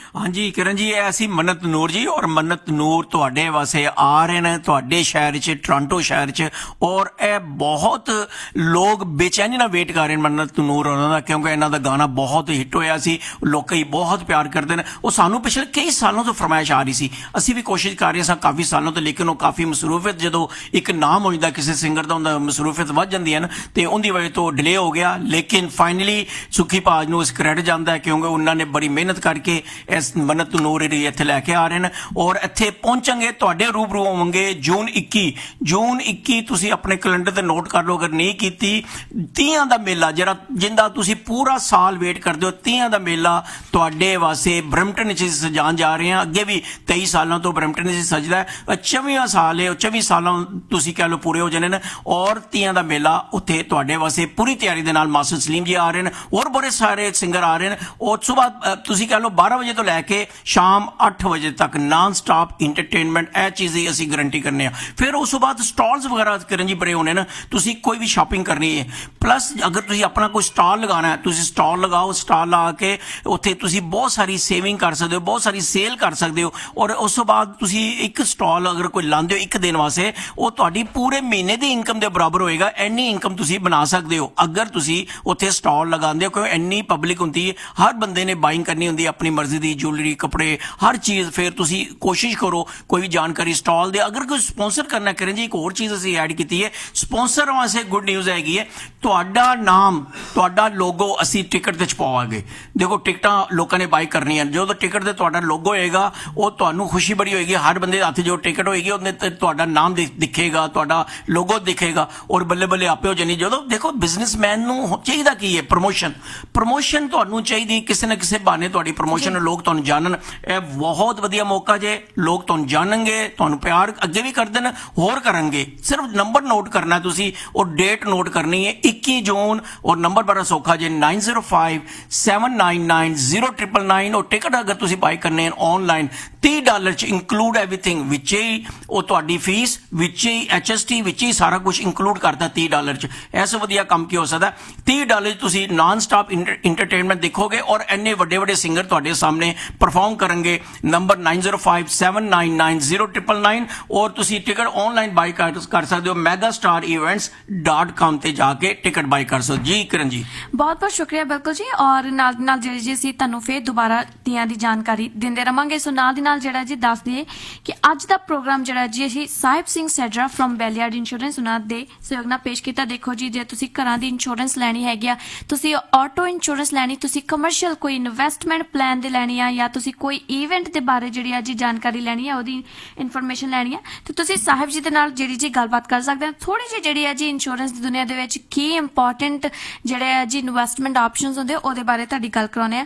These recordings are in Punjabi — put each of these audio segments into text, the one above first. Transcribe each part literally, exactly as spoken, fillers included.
हाँ जी किरण जी, ये असी मन्नत नूर जी, और मन्नत नूर तुहाडे वास्ते आ रहे हैं तुहाडे शहर च, टोरंटो शहर च, और ए बहुत लोग बेचैनी नाल वेट कर रहे हैं मन्नत नूर होना दा, क्योंकि इन्हां दा गाना बहुत हिट होया सी, लोग बहुत प्यार करते हैं। वो सानू पिछले कई सालों तो फरमाइश आ रही सी, असी भी कोशिश कर रहे हैं काफ़ी सालों तो, लेकिन वो काफ़ी मसरूफियत जो एक नाम हो जाता किसी सिंगर का, उनका मसरूफियत वध जाती है ना, तो उनकी वजह तो डिले हो गया। लेकिन फाइनली सुखी भाज नूं इस क्रेडिट जाता है, क्योंकि उन्होंने बड़ी मेहनत करके इस मन्नत नूर इत्थे लैके आ रहे हैं, और इत्थे पहुंचेंगे तुहाडे रूबरू होवोगे जून इक्की जून इक्की तुसी अपने कैलेंडर ते नोट कर लो अगर नहीं कीती। तीहां दा मेला जिहड़ा जिंदा तुसी पूरा साल वेट करदे हो, तीहां दा मेला तुहाडे वास्ते ब्रैम्पटन च सजान जा रहे हैं। अगे भी तेई सालों तो ब्रैम्पटन च सजदा है, चौबीस साल है, चौबीस सालों तुसी कह लो पूरे हो जाने ने, और तीहां दा मेला उत्थे तुहाडे वास्ते पूरी तैयारी दे नाल मास्टर सलीम जी आ रहे हैं, और बड़े सारे सिंगर आ रहे हैं, और सुबह तुसी कह लो बारह बजे तो लैके शाम अठ बजे तक नॉन स्टॉप इंटरटेनमेंट, यह चीज़ ही असी गारंटी करने। फिर उस बाद स्टॉल्स वगैरह करन जी बड़े होने ना, तुसी कोई भी शॉपिंग करनी है, प्लस अगर तुसी अपना कोई स्टॉल लगाना है, तुसी स्टॉल लगाओ, स्टॉल लगा के उत्थे तुसी बहुत सारी सेविंग कर सकते हो, बहुत सारी सेल कर सकते हो, और उस बाद तुसी एक स्टॉल अगर कोई लांदे हो एक दिन वास्ते, वो तुहाडी पूरे महीने की इनकम के बराबर होएगा। इन्नी इनकम तुसी बना सकते हो अगर तुसी उत्थे स्टॉल लगांदे हो, क्योंकि इन्नी पब्लिक होंदी है, हर बंदे ने बाइंग करनी होंदी है अपनी मर्जी की ज्वेलरी, कपड़े, हर चीज़। फिर तुसी कोशिश करो कोई भी जानकारी स्टॉल दे, अगर कोई स्पॉन्सर करना करें जी, एक होर चीज़ असीं ऐड की है, स्पॉन्सर वास्ते गुड न्यूज़ हैगी है, तुहाडा नाम तुहाडा लोगो असीं टिकट ते छपावांगे। देखो टिकटां लोगों ने बाई करनी है, जो टिकट ते तुहाडा लोगो होएगा वो तुहानूं खुशी बड़ी होएगी, हर बंदे दे हत्थ जो टिकट होएगी उहदे ते तुहाडा नाम दिखेगा, तुहाडा लोगो दिखेगा, और बल्ले बल्ले आपे हो जानी। जो देखो बिजनेसमैन नूं चाहिदा की है प्रमोशन, प्रमोशन तुहानूं चाहिदी, किसी न किसी बहाने तुहाडी प्रमोशन लोग तुहानूं जानन, यह बहुत वधिया मौका जे, लोग तुहानूं जानणगे, तुहानूं प्यार अगे भी करदे न, होर करनगे। सिर्फ नंबर नोट करना है तुसी, और डेट नोट करनी है इक्की जून, और नंबर बड़ा सौखा जे nine zero five seven nine nine zero triple nine, और टिकट अगर तुसी बाई करने ऑनलाइन तीह डॉलर च इंक्लूड एवरीथिंग, विच ही वो तुहाडी फीस, विच ही एच एस टी, विच ही सारा कुछ इंक्लूड करता तीह डॉलर च। ऐसा वधिया काम की हो सकता है। तीह डॉलर तुसी नॉन स्टॉप इंटरटेनमेंट देखोगे, और इन्ने वड्डे वड्डे सिंगर तुहाडे सामने परफॉर्म करेंगे। Number nine zero five seven nine nine zero triple nine, और तुसी टिकट ऑनलाइन बाई कर सकते हो, mega star events dot com ते जाके टिकट बाई कर सकते हो। जी किरण जी बहुत बहुत शुक्रिया। बिल्कुल जी, और नाल नाल जी जी असीं तुहानूं फिर दुबारा तियां दी जानकारी दिंदे रहांगे। सो नाल दी नाल जिहड़ा जी दस दईए कि अज दा प्रोग्राम जिहड़ा जी असीं साहिब सिंह सैडरा फ्रॉम बैलियार्ड इंश्योरेंस उन्हां दे सहयोग नाल पेश कीता। देखो जी, जे तुसीं घरां दी इंश्योरेंस लैनी हैगी आ, तुसीं ऑटो इंश्योरेंस लैनी, तुसीं कमर्शियल कोई इन्वेस्टमेंट प्लान दे लैनी आ, या तुसीं कोई ईवेंट दे बारे जिहड़ी आ जी जानकारी लैनी है, ओहदी इन्फॉर्मेशन लैनी है, तो तुसीं साहिब जी दे नाल जिहड़ी जी गलबात कर सकदे हो। थोड़ी जी जिहड़ी आ जी इंश्योरेंस दी दुनिया दे विच की इंपॉर्टेंट जिहड़े आ जी इन्वेस्टमेंट ऑप्शनस हुंदे ओहदे बारे तुहाडी गल कराउने आ।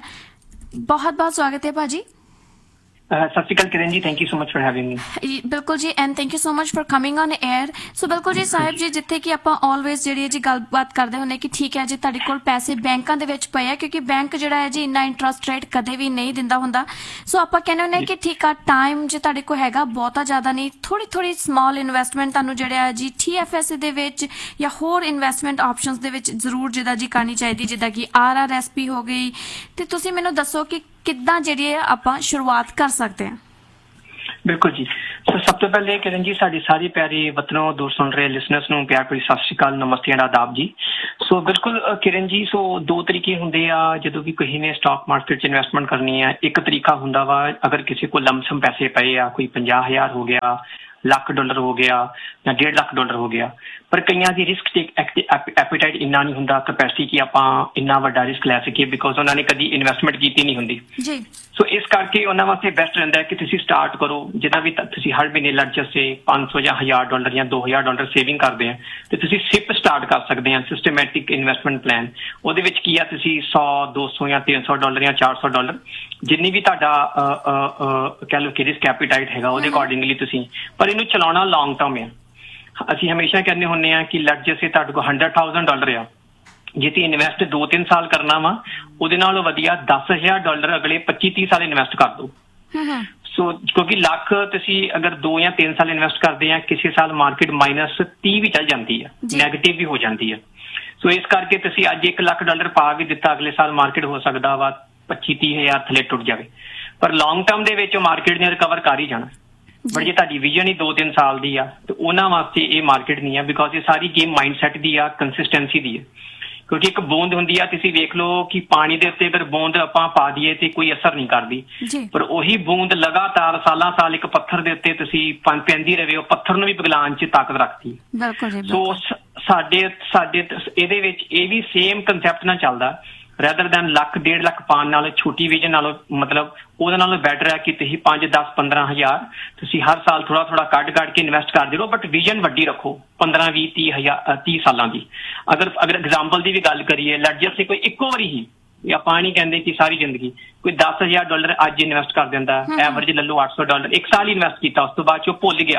बहुत बहुत स्वागत है भाजी। सत श्री अकाल Kiran ji, thank you so much for having me. बिल्कुल जी, and thank you so much for coming on air. सो बिल्कुल जी साहिब जी, जिथे कि आपां ऑलवेज जिहड़ी जी गलबात करदे हुंदे कि ठीक है जी तुहाडे कोल पैसे बैंकां दे विच पए आ, क्योंकि बैंक जिहड़ा है जी इन्ना इंटरस्ट रेट कदे भी नहीं दिंदा हुंदा। सो आपां कहने हुंदे कि ठीक आ टाइम जे तुहाडे कोल हैगा बहुता ज़्यादा नहीं, थोड़ी थोड़ी स्मॉल इन्वेस्टमेंट तुहानूं जिहड़ा है जी टी एफ एस दे विच या होर इन्वेस्टमेंट ऑप्शनस दे विच जरूर जिद्दां जी करनी चाहिदी, जिद्दां कि आर आर एस पी हो गई। ते तुसीं मैनूं दस्सो कि किद्दां जिहड़ी है आपां शुरुआत कर सकते हैं। बिल्कुल जी, सो सब तो पहले किरण जी साडी सारी प्यारी वतनों दूर सुन रहे लिसनर्स नूं प्यार भरी सत श्री अकाल, नमस्ते एंड आदाब जी। सो बिल्कुल किरण जी, सो दो तरीके हुंदे आ जदों भी किसी ने स्टॉक मार्केट च इन्वेस्टमेंट करनी है। एक तरीका हुंदा वा अगर किसी को लमसम पैसे पए आ, कोई पचास हज़ार हो गया, लाख डॉलर हो गया या डेढ़ लाख डॉलर हो गया, पर कईयां दी रिस्क टेक एपीटाइट इन्ना नहीं हुंदा कैपेसिटी कि आपां इन्ना वड्डा रिस्क लै सकीए, बिकॉज उन्होंने कदी इन्वेस्टमेंट की नहीं हुंदी जी। सो इस करके उन्होंने वास्ते बेस्ट रहिंदा है कि तुसीं स्टार्ट करो, जिदा भी तुसीं हर महीने लट जैसे पाँच सौ या हज़ार डॉलर या दो हज़ार डॉलर सेविंग करते हैं, तो तुसीं सिप स्टार्ट कर सकते हैं, सिस्टमैटिक इन्वेस्टमेंट प्लान। उहदे विच की आ तुसीं सौ दो सौ या तीन सौ डॉलर या चार सौ डॉलर जिन्नी भी तुहाडा कह लो कि रिस्क एपीटाइट हैगा उहदे अकॉर्डिंगली तुसीं, पर इनू चलाना लॉन्ग टर्म है। असीं हमेशा कहने हुंदे आ कि लट जैसे तुहाडे कोल हंड्रड थाउजेंड डॉलर आ, जे तुसीं इन्वेस्ट दो तीन साल करना वा, उहदे नालों वधिया दस हज़ार डॉलर अगले पच्ची तीह साल इन्वेस्ट कर दो। सो क्योंकि लख तुसीं अगर दो या तीन साल इन्वेस्ट करते हैं, किसी साल मार्केट माइनस तीह भी चल जाती है, नैगेटिव भी हो जाती है। सो इस करके तुसीं अज एक लख डॉलर पा भी दिता, अगले साल मार्केट हो सकता वा पच्ची तीह हज़ार थले टुट जाए, ਪਰ ਲੌਂਗ ਟਰਮ ਦੇ ਵਿੱਚ ਮਾਰਕੀਟ ਨੇ ਰਿਕਵਰ ਕਰ ਹੀ ਜਾਣਾ। ਬਟ ਜੇ ਤੁਹਾਡੀ ਵਿਜ਼ਨ ਹੀ ਦੋ ਤਿੰਨ ਸਾਲ ਦੀ ਆ ਤੇ ਉਹਨਾਂ ਵਾਸਤੇ ਇਹ ਮਾਰਕੀਟ ਨਹੀਂ ਆ, ਬਿਕੋਜ਼ ਇਹ ਸਾਰੀ ਗੇਮ ਮਾਈਂਡਸੈਟ ਦੀ ਆ, ਕੰਸਿਸਟੈਂਸੀ ਦੀ ਹੈ। ਕਿਉਂਕਿ ਇੱਕ ਬੂੰਦ ਹੁੰਦੀ ਆ, ਤੁਸੀਂ ਵੇਖ ਲਓ ਕਿ ਪਾਣੀ ਦੇ ਉੱਤੇ ਅਗਰ ਬੂੰਦ ਆਪਾਂ ਪਾ ਦਈਏ ਤੇ ਕੋਈ ਅਸਰ ਨਹੀਂ ਕਰਦੀ, ਪਰ ਉਹੀ ਬੂੰਦ ਲਗਾਤਾਰ ਸਾਲਾਂ ਸਾਲ ਇੱਕ ਪੱਥਰ ਦੇ ਉੱਤੇ ਤੁਸੀਂ ਪੈਂਦੀ ਰਹੇ, ਉਹ ਪੱਥਰ ਨੂੰ ਵੀ ਪਿਘਲਾਉਣ 'ਚ ਤਾਕਤ ਰੱਖਦੀ। ਸੋ ਸਾਡੇ ਸਾਡੇ ਇਹਦੇ ਵਿੱਚ ਇਹ ਵੀ ਸੇਮ ਕੰਸੈਪਟ ਨਾਲ ਚੱਲਦਾ, ਰੈਦਰ ਦੈਨ ਲੱਖ ਡੇਢ ਲੱਖ ਪਾਉਣ ਨਾਲ ਛੋਟੀ ਵਿਜ਼ਨ ਨਾਲੋਂ ਮਤਲਬ ਉਹਦੇ ਨਾਲੋਂ ਬੈਟਰ ਹੈ ਕਿ ਤੁਸੀਂ ਪੰਜ ਦਸ ਪੰਦਰਾਂ ਹਜ਼ਾਰ ਤੁਸੀਂ ਹਰ ਸਾਲ ਥੋੜਾ ਥੋੜਾ ਕੱਢ ਕੱਢ ਕੇ ਇਨਵੈਸਟ ਕਰਦੇ ਰਹੋ, ਬਟ ਵਿਜ਼ਨ ਵੱਡੀ ਰੱਖੋ ਪੰਦਰਾਂ ਵੀਹ ਤੀਹ ਹਜ਼ਾਰ ਤੀਹ ਸਾਲਾਂ ਦੀ। ਅਗਰ ਅਗਰ ਐਗਜ਼ਾਮਪਲ ਦੀ ਵੀ ਗੱਲ ਕਰੀਏ, ਲੈਟ ਜਸਟ ਸੇ ਕੋਈ ਇੱਕੋ ਵਾਰੀ ਹੀ, ਆਪਾਂ ਨਹੀਂ ਕਹਿੰਦੇ ਕਿ ਸਾਰੀ ਜ਼ਿੰਦਗੀ, ਕੋਈ ਦਸ ਹਜ਼ਾਰ ਡਾਲਰ ਅੱਜ ਇਨਵੈਸਟ ਕਰ ਦਿੰਦਾ, ਐਵਰੇਜ ਲੈ ਲਓ ਅੱਠ ਸੌ ਡਾਲਰ, ਇੱਕ ਸਾਲ ਇਨਵੈਸਟ ਕੀਤਾ, ਉਸ ਤੋਂ ਬਾਅਦ ਚ ਉਹ ਭੁੱਲ ਗਿਆ,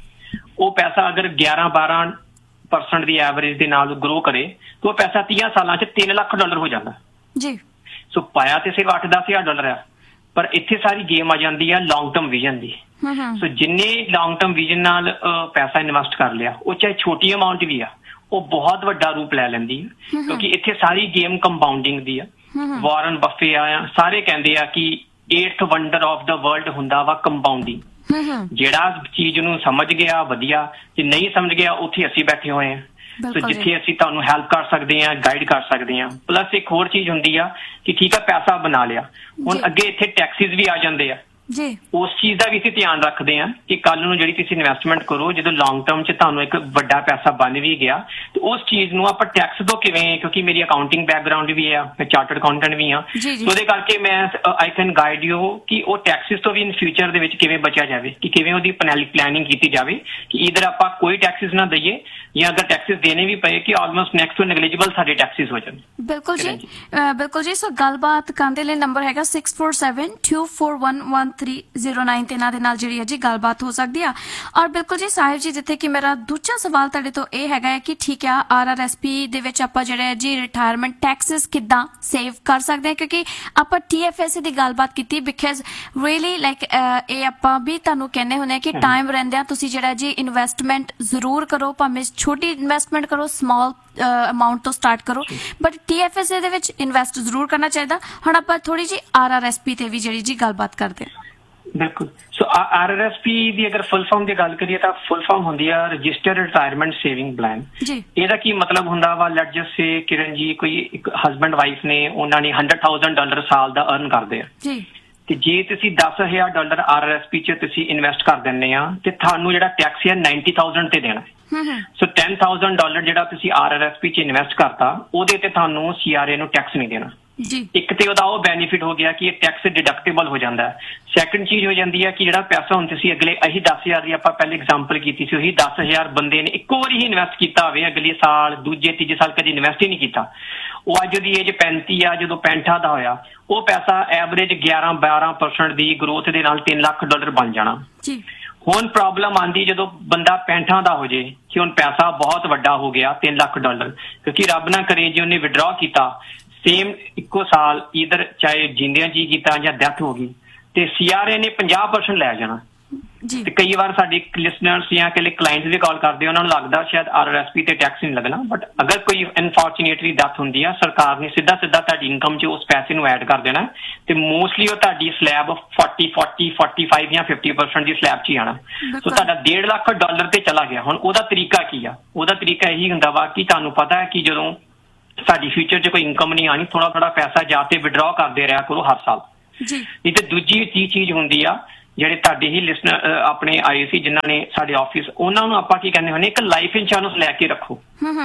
ਉਹ ਪੈਸਾ ਅਗਰ ਗਿਆਰਾਂ ਬਾਰਾਂ ਪਰਸੈਂਟ ਦੀ ਐਵਰੇਜ ਦੇ ਨਾਲ ਗਰੋ ਕਰੇ ਤਾਂ ਉਹ ਪੈਸਾ ਤੀਹ ਸਾਲਾਂ ਚ ਤਿੰਨ ਲੱਖ ਡਾਲਰ ਹੋ ਜਾਂਦਾ ਜੀ। ਸੋ ਪਾਇਆ ਤੇ ਸਿਰਫ ਅੱਠ ਦਸ ਹਜ਼ਾਰ ਡਾਲਰ ਆ, ਪਰ ਇੱਥੇ ਸਾਰੀ ਗੇਮ ਆ ਜਾਂਦੀ ਆ ਲੌਂਗ ਟਰਮ ਵਿਜ਼ਨ ਦੀ। ਸੋ ਜਿੰਨੇ ਲੌਂਗ ਟਰਮ ਵਿਜ਼ਨ ਨਾਲ ਪੈਸਾ ਇਨਵੈਸਟ ਕਰ ਲਿਆ, ਉਹ ਚਾਹੇ ਛੋਟੀ ਅਮਾਊਂਟ ਵੀ ਆ, ਉਹ ਬਹੁਤ ਵੱਡਾ ਰੂਪ ਲੈ ਲੈਂਦੀ ਹੈ, ਕਿਉਂਕਿ ਇੱਥੇ ਸਾਰੀ ਗੇਮ ਕੰਪਾਊਂਡਿੰਗ ਦੀ ਆ। ਵਾਰਨ ਬੱਫੇ ਆ, ਸਾਰੇ ਕਹਿੰਦੇ ਆ ਕਿ eighth wonder of the world ਹੁੰਦਾ ਵਾ ਕੰਪਾਊਂਡਿੰਗ। ਜਿਹੜਾ ਚੀਜ਼ ਨੂੰ ਸਮਝ ਗਿਆ ਵਧੀਆ, ਜੇ ਨਹੀਂ ਸਮਝ ਗਿਆ ਉੱਥੇ ਅਸੀਂ ਬੈਠੇ ਹੋਏ ਆ। ਸੋ ਜਿੱਥੇ ਅਸੀਂ ਤੁਹਾਨੂੰ ਹੈਲਪ ਕਰ ਸਕਦੇ ਹਾਂ, ਗਾਈਡ ਕਰ ਸਕਦੇ ਹਾਂ। ਪਲੱਸ ਇੱਕ ਹੋਰ ਚੀਜ਼ ਹੁੰਦੀ ਆ ਕਿ ਠੀਕ ਆ ਪੈਸਾ ਬਣਾ ਲਿਆ, ਹੁਣ ਅੱਗੇ ਇੱਥੇ ਟੈਕਸਿਸ ਵੀ ਆ ਜਾਂਦੇ ਆ ਜੀ, ਉਸ ਚੀਜ਼ ਦਾ ਵੀ ਅਸੀਂ ਧਿਆਨ ਰੱਖਦੇ ਹਾਂ ਕਿ ਕੱਲ ਨੂੰ ਜਿਹੜੀ ਤੁਸੀਂ ਇਨਵੈਸਟਮੈਂਟ ਕਰੋ, ਜਦੋਂ ਲੌਂਗ ਟਰਮ 'ਚ ਤੁਹਾਨੂੰ ਇੱਕ ਵੱਡਾ ਪੈਸਾ ਬਣ ਵੀ ਗਿਆ ਤੇ ਉਸ ਚੀਜ਼ ਨੂੰ ਆਪਾਂ ਟੈਕਸ ਤੋਂ ਕਿਵੇਂ, ਕਿਉਂਕਿ ਮੇਰੀ ਅਕਾਊਂਟਿੰਗ ਬੈਕਗਰਾਉਂਡ ਵੀ ਆ, ਮੈਂ ਚਾਰਟਰਡ ਅਕਾਊਂਟੈਂਟ ਵੀ ਹਾਂ, ਸੋ ਉਹਦੇ ਕਰਕੇ ਮੈਂ ਆਈ ਕੈਨ ਗਾਈਡ ਯੂ ਕਿ ਉਹ ਟੈਕਸਿਸ ਤੋਂ ਵੀ ਇਨ ਫਿਊਚਰ ਦੇ ਵਿੱਚ ਕਿਵੇਂ ਬਚਿਆ ਜਾਵੇ, ਕਿ ਕਿਵੇਂ ਉਹਦੀ ਪਲੈਨਿੰਗ ਕੀਤੀ ਜਾਵੇ ਕਿ ਇਧਰ ਆਪਾਂ ਕੋਈ ਟੈਕਸਿਸ ਨਾ ਦਈਏ ਜਾਂ ਅਗਰ ਟੈਕਸਿਸ ਦੇਣੇ ਵੀ ਪਏ ਕਿ ਆਲਮੋਸਟ ਨੈਕਸਟ ਟੂ ਨੈਗਲੀਜੀਬਲ ਸਾਡੇ ਟੈਕਸਿਸ ਹੋ ਜਾਣ। ਬਿਲਕੁਲ ਜੀ, ਬਿਲਕੁਲ ਜੀ। ਸੋ ਗੱਲਬਾਤ ਕਰਨ ਦੇ ਲਈ ਨੰਬਰ ਹੈਗਾ six four seven two four one one three zero nine ਤੇ ਇਹਨਾਂ ਦੇ ਨਾਲ ਜਿਹੜੀ ਹੈ ਜੀ ਗੱਲਬਾਤ ਹੋ ਸਕਦੀ ਆ। ਔਰ ਬਿਲਕੁਲ ਜੀ ਸਾਹਿਬ ਜੀ, ਜਿੱਥੇ ਕਿ ਮੇਰਾ ਦੂਜਾ ਸਵਾਲ ਤੁਹਾਡੇ ਤੋਂ ਇਹ ਹੈਗਾ ਹੈ ਕਿ ਠੀਕ ਆ ਆਰ ਆਰ ਐਸ ਪੀ ਦੇ ਵਿੱਚ ਆਪਾਂ ਜਿਹੜੇ ਜੀ ਰਿਟਾਇਰਮੈਂਟ ਟੈਕਸਿਸ ਕਿੱਦਾਂ ਸੇਵ ਕਰ ਸਕਦੇ ਹਾਂ, ਕਿਉਂਕਿ ਆਪਾਂ ਟੀ ਐਫ ਐਸ ਦੀ ਗੱਲਬਾਤ ਕੀਤੀ, ਬਿਕਾਜ਼ ਰੀਅਲੀ ਲਾਈਕ ਇਹ ਆਪਾਂ ਵੀ ਤੁਹਾਨੂੰ ਕਹਿੰਦੇ ਹੁੰਦੇ ਕਿ ਟਾਈਮ ਰਹਿੰਦਿਆਂ ਤੁਸੀਂ ਜਿਹੜਾ ਜੀ ਇਨਵੈਸਟਮੈਂਟ ਜ਼ਰੂਰ ਕਰੋ, ਭਾਵੇਂ ਛੋਟੀ ਇਨਵੈਸਟਮੈਂਟ ਕਰੋ, ਸਮਾਲ ਅਮਾਊਂਟ ਤੋਂ ਸਟਾਰਟ ਕਰੋ, ਬਟ ਟੀ ਐਫ ਐਸ ਦੇ ਵਿੱਚ ਇਨਵੈਸਟ ਜ਼ਰੂਰ ਕਰਨਾ ਚਾਹੀਦਾ। ਹੁਣ ਆਪਾਂ ਥੋੜੀ ਜੀ ਆਰ ਆਰ ਐਸ ਪੀ ਤੇ ਵੀ ਜਿਹੜੀ ਜੀ ਗੱਲਬਾਤ ਕਰਦੇ ਹਾਂ। ਬਿਲਕੁਲ। ਸੋ ਆਰ ਆਰ ਐਸ ਪੀ ਦੀ ਅਗਰ ਫੁੱਲ ਫਾਰਮ ਦੀ ਗੱਲ ਕਰੀਏ ਤਾਂ ਫੁੱਲ ਫਾਰਮ ਹੁੰਦੀ ਆ ਰਜਿਸਟਰਡ ਰਿਟਾਇਰਮੈਂਟ ਸੇਵਿੰਗ ਪਲਾਨ। ਇਹਦਾ ਕੀ ਮਤਲਬ ਹੁੰਦਾ ਵਾ, ਲੈਟ ਜਸਟ ਸੇ ਕਿਰਨ ਜੀ ਕੋਈ ਇੱਕ ਹਸਬੈਂਡ ਵਾਈਫ ਨੇ, ਉਹਨਾਂ ਨੇ ਹੰਡਰਡ ਥਾਊਜ਼ੈਂਡ ਡਾਲਰ ਸਾਲ ਦਾ ਅਰਨ ਕਰਦੇ ਆ ਜੀ, ਤੇ ਜੇ ਤੁਸੀਂ ਦਸ ਹਜ਼ਾਰ dollar R R S P ਚ ਤੁਸੀਂ ਇਨਵੈਸਟ ਕਰ ਦਿੰਦੇ ਆ ਤੇ ਤੁਹਾਨੂੰ ਜਿਹੜਾ ਟੈਕਸ ਹੈ ਨਾਈਨਟੀ ਥਾਊਜ਼ੈਂਡ ਤੇ ਦੇਣਾ। ਸੋ ਟੈਨ ਥਾਊਜ਼ੈਂਡ ਡਾਲਰ ਜਿਹੜਾ ਤੁਸੀਂ ਆਰ ਆਰ ਐਸ ਪੀ ਚ ਇਨਵੈਸਟ ਕਰਤਾ, ਉਹਦੇ ਤੇ ਤੁਹਾਨੂੰ ਸੀ ਆਰ ਏ ਨੂੰ ਟੈਕਸ ਨਹੀਂ ਦੇਣਾ ਜੀ। ਇੱਕ ਤੇ ਉਹਦਾ ਉਹ ਬੈਨੀਫਿਟ ਹੋ ਗਿਆ ਕਿ ਇਹ ਟੈਕਸ ਡਿਡਕਟੇਬਲ ਹੋ ਜਾਂਦਾ ਹੈ। ਸੈਕੰਡ ਚੀਜ਼ ਹੋ ਜਾਂਦੀ ਹੈ ਕਿ ਜਿਹੜਾ ਪੈਸਾ ਹੁਣ ਤੁਸੀਂ ਅਗਲੇ ਇਹੀ ਦਸ ਹਜ਼ਾਰ ਦੀ ਆਪਾਂ ਪਹਿਲੇ ਐਗਜ਼ਾਮਪਲ ਕੀਤੀ ਸੀ, ਉਹੀ ਦਸ ਹਜ਼ਾਰ ਬੰਦੇ ਨੇ ਇੱਕੋ ਵਾਰੀ ਹੀ ਇਨਵੈਸਟ ਕੀਤਾ ਹੋਵੇ, ਅਗਲੇ ਸਾਲ ਦੂਜੇ ਤੀਜੇ ਸਾਲ ਕਦੇ ਇਨਵੈਸਟ ਹੀ ਨਹੀਂ ਕੀਤਾ, ਉਹ ਅੱਜ ਉਹਦੀ ਏਜ ਪੈਂਤੀ ਆ, ਜਦੋਂ ਪੈਂਠਾ ਦਾ ਹੋਇਆ ਉਹ ਪੈਸਾ ਐਵਰੇਜ ਗਿਆਰਾਂ ਬਾਰਾਂ ਪਰਸੈਂਟ ਦੀ ਗਰੋਥ ਦੇ ਨਾਲ ਤਿੰਨ ਲੱਖ ਡਾਲਰ ਬਣ ਜਾਣਾ ਜੀ। ਹੁਣ ਪ੍ਰੋਬਲਮ ਆਉਂਦੀ ਜਦੋਂ ਬੰਦਾ ਪੈਂਠਾਂ ਦਾ ਹੋ ਜੇ ਕਿ ਹੁਣ ਪੈਸਾ ਬਹੁਤ ਵੱਡਾ ਹੋ ਗਿਆ ਤਿੰਨ ਲੱਖ ਡਾਲਰ, ਕਿਉਂਕਿ ਰੱਬ ਨਾ ਕਰੇ ਜੇ ਉਹਨੇ ਵਿਡਰਾ ਕੀਤਾ ਸੇਮ ਇੱਕੋ ਸਾਲ ਇਧਰ ਚਾਹੇ ਜਿੰਦਿਆਂ ਜੀ ਕੀਤਾ ਜਾਂ ਡੈਥ ਹੋ ਗਈ ਤੇ ਸੀ ਆਰ ਏ ਨੇ ਪੰਜਾਹ ਪਰਸੈਂਟ ਲੈ ਜਾਣਾ ਜੀ। ਤੇ ਕਈ ਵਾਰ ਸਾਡੇ ਲਿਸਨਰਸ ਜਾਂ ਕਿ ਕਲਾਇੰਟਸ ਵੀ ਕਾਲ ਕਰਦੇ, ਉਹਨਾਂ ਨੂੰ ਲੱਗਦਾ ਸ਼ਾਇਦ ਆਰ ਆਰ ਐਸ ਪੀ ਤੇ ਟੈਕਸ ਨਹੀਂ ਲੱਗਣਾ, ਬਟ ਅਗਰ ਕੋਈ ਅਨਫੋਰਚੂਨੇਟਲੀ ਡੈਥ ਹੁੰਦੀ ਆ, ਸਰਕਾਰ ਨੇ ਸਿੱਧਾ ਸਿੱਧਾ ਤੁਹਾਡੀ ਇਨਕਮ 'ਚ ਉਸ ਪੈਸੇ ਨੂੰ ਐਡ ਕਰ ਦੇਣਾ ਤੇ ਮੋਸਟਲੀ ਉਹ ਤੁਹਾਡੀ slab forty forty forty five ਜਾਂ ਫਿਫਟੀ ਪਰਸੈਂਟ ਦੀ ਸਲੈਬ 'ਚ ਹੀ ਆਣਾ। ਸੋ ਤੁਹਾਡਾ ਡੇਢ ਲੱਖ ਡਾਲਰ ਤੇ ਚਲਾ ਗਿਆ। ਹੁਣ ਉਹਦਾ ਤਰੀਕਾ ਕੀ ਆ? ਉਹਦਾ ਤਰੀਕਾ ਇਹੀ ਹੁੰਦਾ ਵਾ ਕਿ ਤੁਹਾਨੂੰ ਪਤਾ ਹੈ ਕਿ ਜਦੋਂ ਸਾਡੀ ਫਿਊਚਰ 'ਚ ਕੋਈ ਇਨਕਮ ਨਹੀਂ ਆਣੀ, ਥੋੜਾ ਥੋੜਾ ਪੈਸਾ ਜਾ ਤੇ ਵਿਡਰਾ ਕਰਦੇ ਰਿਹਾ ਕਰੋ ਹਰ ਸਾਲ ਜੀ। ਇਹ ਤੇ ਦੂਜੀ ਚੀਜ਼ ਹੁੰਦੀ ਆ, ਜਿਹੜੇ ਤੁਹਾਡੇ ਹੀ ਲਿਸਨਰ ਆਪਣੇ ਆਏ ਸੀ ਜਿਨ੍ਹਾਂ ਨੇ ਸਾਡੇ ਆਫਿਸ, ਉਹਨਾਂ ਨੂੰ ਆਪਾਂ ਕੀ ਕਹਿੰਦੇ ਹੁੰਦੇ, ਇੱਕ ਲਾਈਫ ਇੰਸ਼ੋਰੈਂਸ ਲੈ ਕੇ ਰੱਖੋ।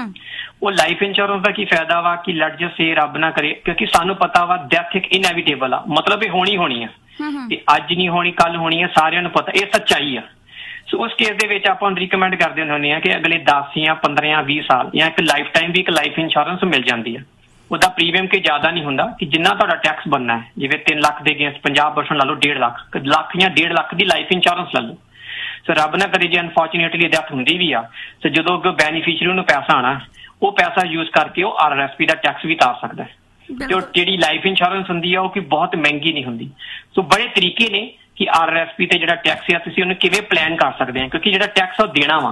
ਉਹ ਲਾਈਫ ਇੰਸ਼ੋਰੈਂਸ ਦਾ ਕੀ ਫਾਇਦਾ ਵਾ ਕਿ ਲੈਟ ਜਸਟ ਸੇ ਰੱਬ ਨਾ ਕਰੇ, ਕਿਉਂਕਿ ਸਾਨੂੰ ਪਤਾ ਵਾ ਡੈਥ ਇੱਕ ਇਨਐਵਿਟੇਬਲ ਆ, ਮਤਲਬ ਇਹ ਹੋਣੀ ਹੋਣੀ ਆ, ਤੇ ਅੱਜ ਨਹੀਂ ਹੋਣੀ ਕੱਲ ਹੋਣੀ ਆ, ਸਾਰਿਆਂ ਨੂੰ ਪਤਾ, ਇਹ ਸੱਚਾਈ ਆ। ਸੋ ਉਸ ਕੇਸ ਦੇ ਵਿੱਚ ਆਪਾਂ ਰਿਕਮੈਂਡ ਕਰਦੇ ਹੁੰਦੇ ਹਾਂ ਕਿ ਅਗਲੇ ਦਸ ਜਾਂ ਪੰਦਰਾਂ ਜਾਂ ਵੀਹ ਸਾਲ ਜਾਂ ਇੱਕ ਲਾਈਫ ਟਾਈਮ ਵੀ ਇੱਕ ਲਾਈਫ ਇੰਸ਼ੋਰੈਂਸ ਮਿਲ ਜਾਂਦੀ ਆ। ਉਹਦਾ ਪ੍ਰੀਮੀਅਮ ਕਿ ਜ਼ਿਆਦਾ ਨਹੀਂ ਹੁੰਦਾ, ਕਿ ਜਿੰਨਾ ਤੁਹਾਡਾ ਟੈਕਸ ਬਣਨਾ ਹੈ, ਜਿਵੇਂ ਤਿੰਨ ਲੱਖ ਦੇ ਅਗੇਂਸਟ ਪੰਜਾਹ ਪਰਸੈਂਟ ਲਾ ਲਓ, ਡੇਢ ਲੱਖ ਲੱਖ ਜਾਂ ਡੇਢ ਲੱਖ ਦੀ ਲਾਈਫ ਇੰਸ਼ੋਰੈਂਸ ਲੈ ਲਓ। ਸੋ ਰੱਬ ਨਾ ਕਰੇ ਜੇ ਅਨਫੋਰਚੂਨੇਟਲੀ ਡੈਥ ਹੁੰਦੀ ਵੀ ਆ, ਸੋ ਜਦੋਂ ਅੱਗੇ ਬੈਨੀਫੀਸ਼ੀਅਰੀ ਨੂੰ ਪੈਸਾ ਆਣਾ, ਉਹ ਪੈਸਾ ਯੂਜ਼ ਕਰਕੇ ਉਹ ਆਰ ਆਰ ਐਸ ਪੀ ਦਾ ਟੈਕਸ ਵੀ ਉਤਾਰ ਸਕਦਾ ਹੈ। ਤੇ ਉਹ ਜਿਹੜੀ ਲਾਈਫ ਇੰਸ਼ੋਰੈਂਸ ਹੁੰਦੀ ਆ ਉਹ ਕਿ ਬਹੁਤ ਮਹਿੰਗੀ ਨਹੀਂ ਹੁੰਦੀ। ਸੋ ਬੜੇ ਤਰੀਕੇ ਨੇ ਕਿ ਆਰ ਆਰ ਐਸ ਪੀ ਤੇ ਜਿਹੜਾ ਟੈਕਸ ਆ ਤੁਸੀਂ ਉਹਨੂੰ ਕਿਵੇਂ ਪਲਾਨ ਕਰ ਸਕਦੇ ਆ, ਕਿਉਂਕਿ ਜਿਹੜਾ ਟੈਕਸ ਉਹ ਦੇਣਾ ਵਾ